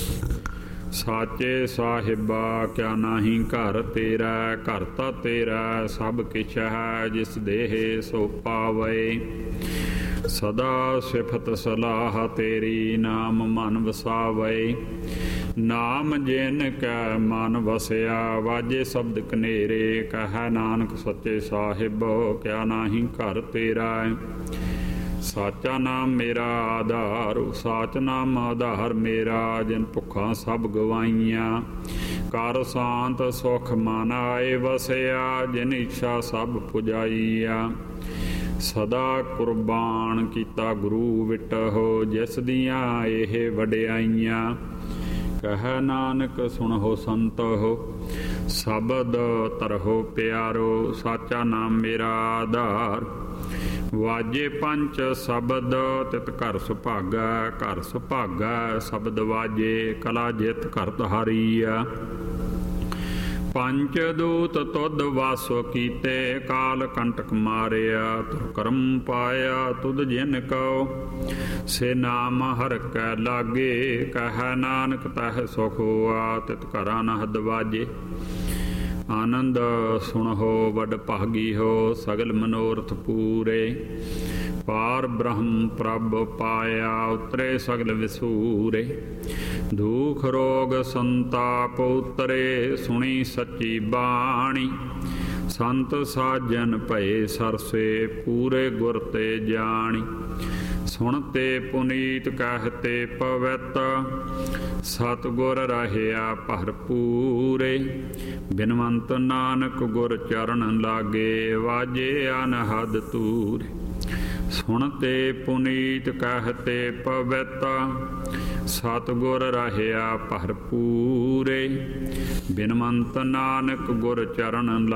ਸਾਚੇ ਸਾਹਿਬਾ ਕਿਆ ਨਾਹੀਂ ਘਰ ਤੇਰਾ, ਘਰ ਤਾਂ ਤੇਰਾ ਸਭ ਕਿਛ ਹੈ, ਜਿਸ ਦੇਹ ਸੋ ਪਾਵੇ। ਸਦਾ ਸਿਫਤ ਸਲਾਹ ਤੇਰੀ, ਨਾਮ ਮਨ ਵਸਾਵੇ। ਨਾਮ ਜਿਨ ਕੈ ਮਨ ਵਸਿਆ, ਵਾਜੇ ਸ਼ਬਦ ਕਨੇਰੇ। ਕਹਿ ਨਾਨਕ ਸੱਚੇ ਸਾਹਿਬ ਕਿਆ ਨਾਹੀਂ ਘਰ ਤੇਰਾ। ਸਾਚਾ ਨਾਮ ਮੇਰਾ ਆਧਾਰ, ਸਾਚ ਨਾਮ ਆਧਾਰ ਮੇਰਾ। ਜਿਨ ਭੁੱਖਾਂ ਸਭ ਗਵਾਈਆਂ, ਕਰ ਸ਼ਾਂਤ ਸੁਖ ਮਨ ਆਏ ਵਸਿਆ। ਜਿਨ ਇੱਛਾ ਸਭ ਪੁਜਾਈਆ, ਸਦਾ ਕੁਰਬਾਨ ਕੀਤਾ ਗੁਰੂ ਵਿਟਹੁ। ਜਿਸ ਦੀਆਂ ਇਹ ਵਡਿਆਈਆਂ, ਕਹਿ ਨਾਨਕ ਸੁਣਹੁ ਸੰਤਹੁ। ਸ਼ਬਦ ਤਰਹੁ ਪਿਆਰੋ, ਸਾਚਾ ਨਾਮ ਮੇਰਾ ਆਧਾਰ। ਵਾਜੇ ਪੰਚ ਸ਼ਬਦ, ਤਿਤ ਘਰ ਸੁਭਾਗਾ। ਘਰ ਸੁਭਾਗਾ ਸ਼ਬਦ ਵਾਜੇ, ਕਲਾ ਜਿਤ ਘਰ ਤੁਹਾਰੀਆ। ਪੰਚ ਦੂਤ ਤੁਧ ਵਾਸੋ ਕੀਤੇ, ਕਾਲ ਕੰਟਕ ਮਾਰਿਆ। ਤੁਰ ਕਰਮ ਪਾਇਆ ਤੁਧ ਜਿਨ ਕਉ, ਸੇ ਨਾਮ ਹਰਿ ਕੈ ਲਾਗੇ। ਕਹਿ ਨਾਨਕ ਤਹਿ ਸੁਖ ਹੋਆ, ਤਿਤ ਘਰਾਂ ਨਹਦ ਵਾਜੇ। ਆਨੰਦ ਸੁਣਹੁ ਵਡ ਭਾਗੀ ਹੋ, ਸਗਲ ਮਨੋਰਥ ਪੂਰੇ। ਪਾਰ ਬ੍ਰਹਮ ਪ੍ਰਭ ਪਾਇਆ, ਉਤਰੇ ਸਗਲ ਵਿਸੂਰੇ। ਦੁਖ ਰੋਗ ਸੰਤਾਪ ਉਤਰੇ, ਸੁਣੀ ਸੱਚੀ ਬਾਣੀ। ਸੰਤ ਸਾਜਨ ਭਏ ਸਰਸੇ, ਪੂਰੇ ਗੁਰ ਤੇ ਜਾਣੀ। ਸੁਣਤੇ ਪੁਨੀਤ ਕਹਿਤੇ ਪਵਿੱਤ, ਸਤਿਗੁਰ ਰਹਿਆ ਭਰਪੂਰੇ। ਬਿਨਵੰਤ ਨਾਨਕ ਗੁਰ ਚਰਨ ਲਾਗੇ, ਵਾਜੇ ਅਨਹਦ ਤੂਰੇ। ਸੁਣਤੇ ਪੁਨੀਤ ਕਹਿਤੇ ਪਵਿੱਤ, ਸਤਿਗੁਰ ਰਹਿਆ ਭਰਪੂਰੇ। ਬਿਨਵੰਤ ਨਾਨਕ ਗੁਰ ਚਰਨ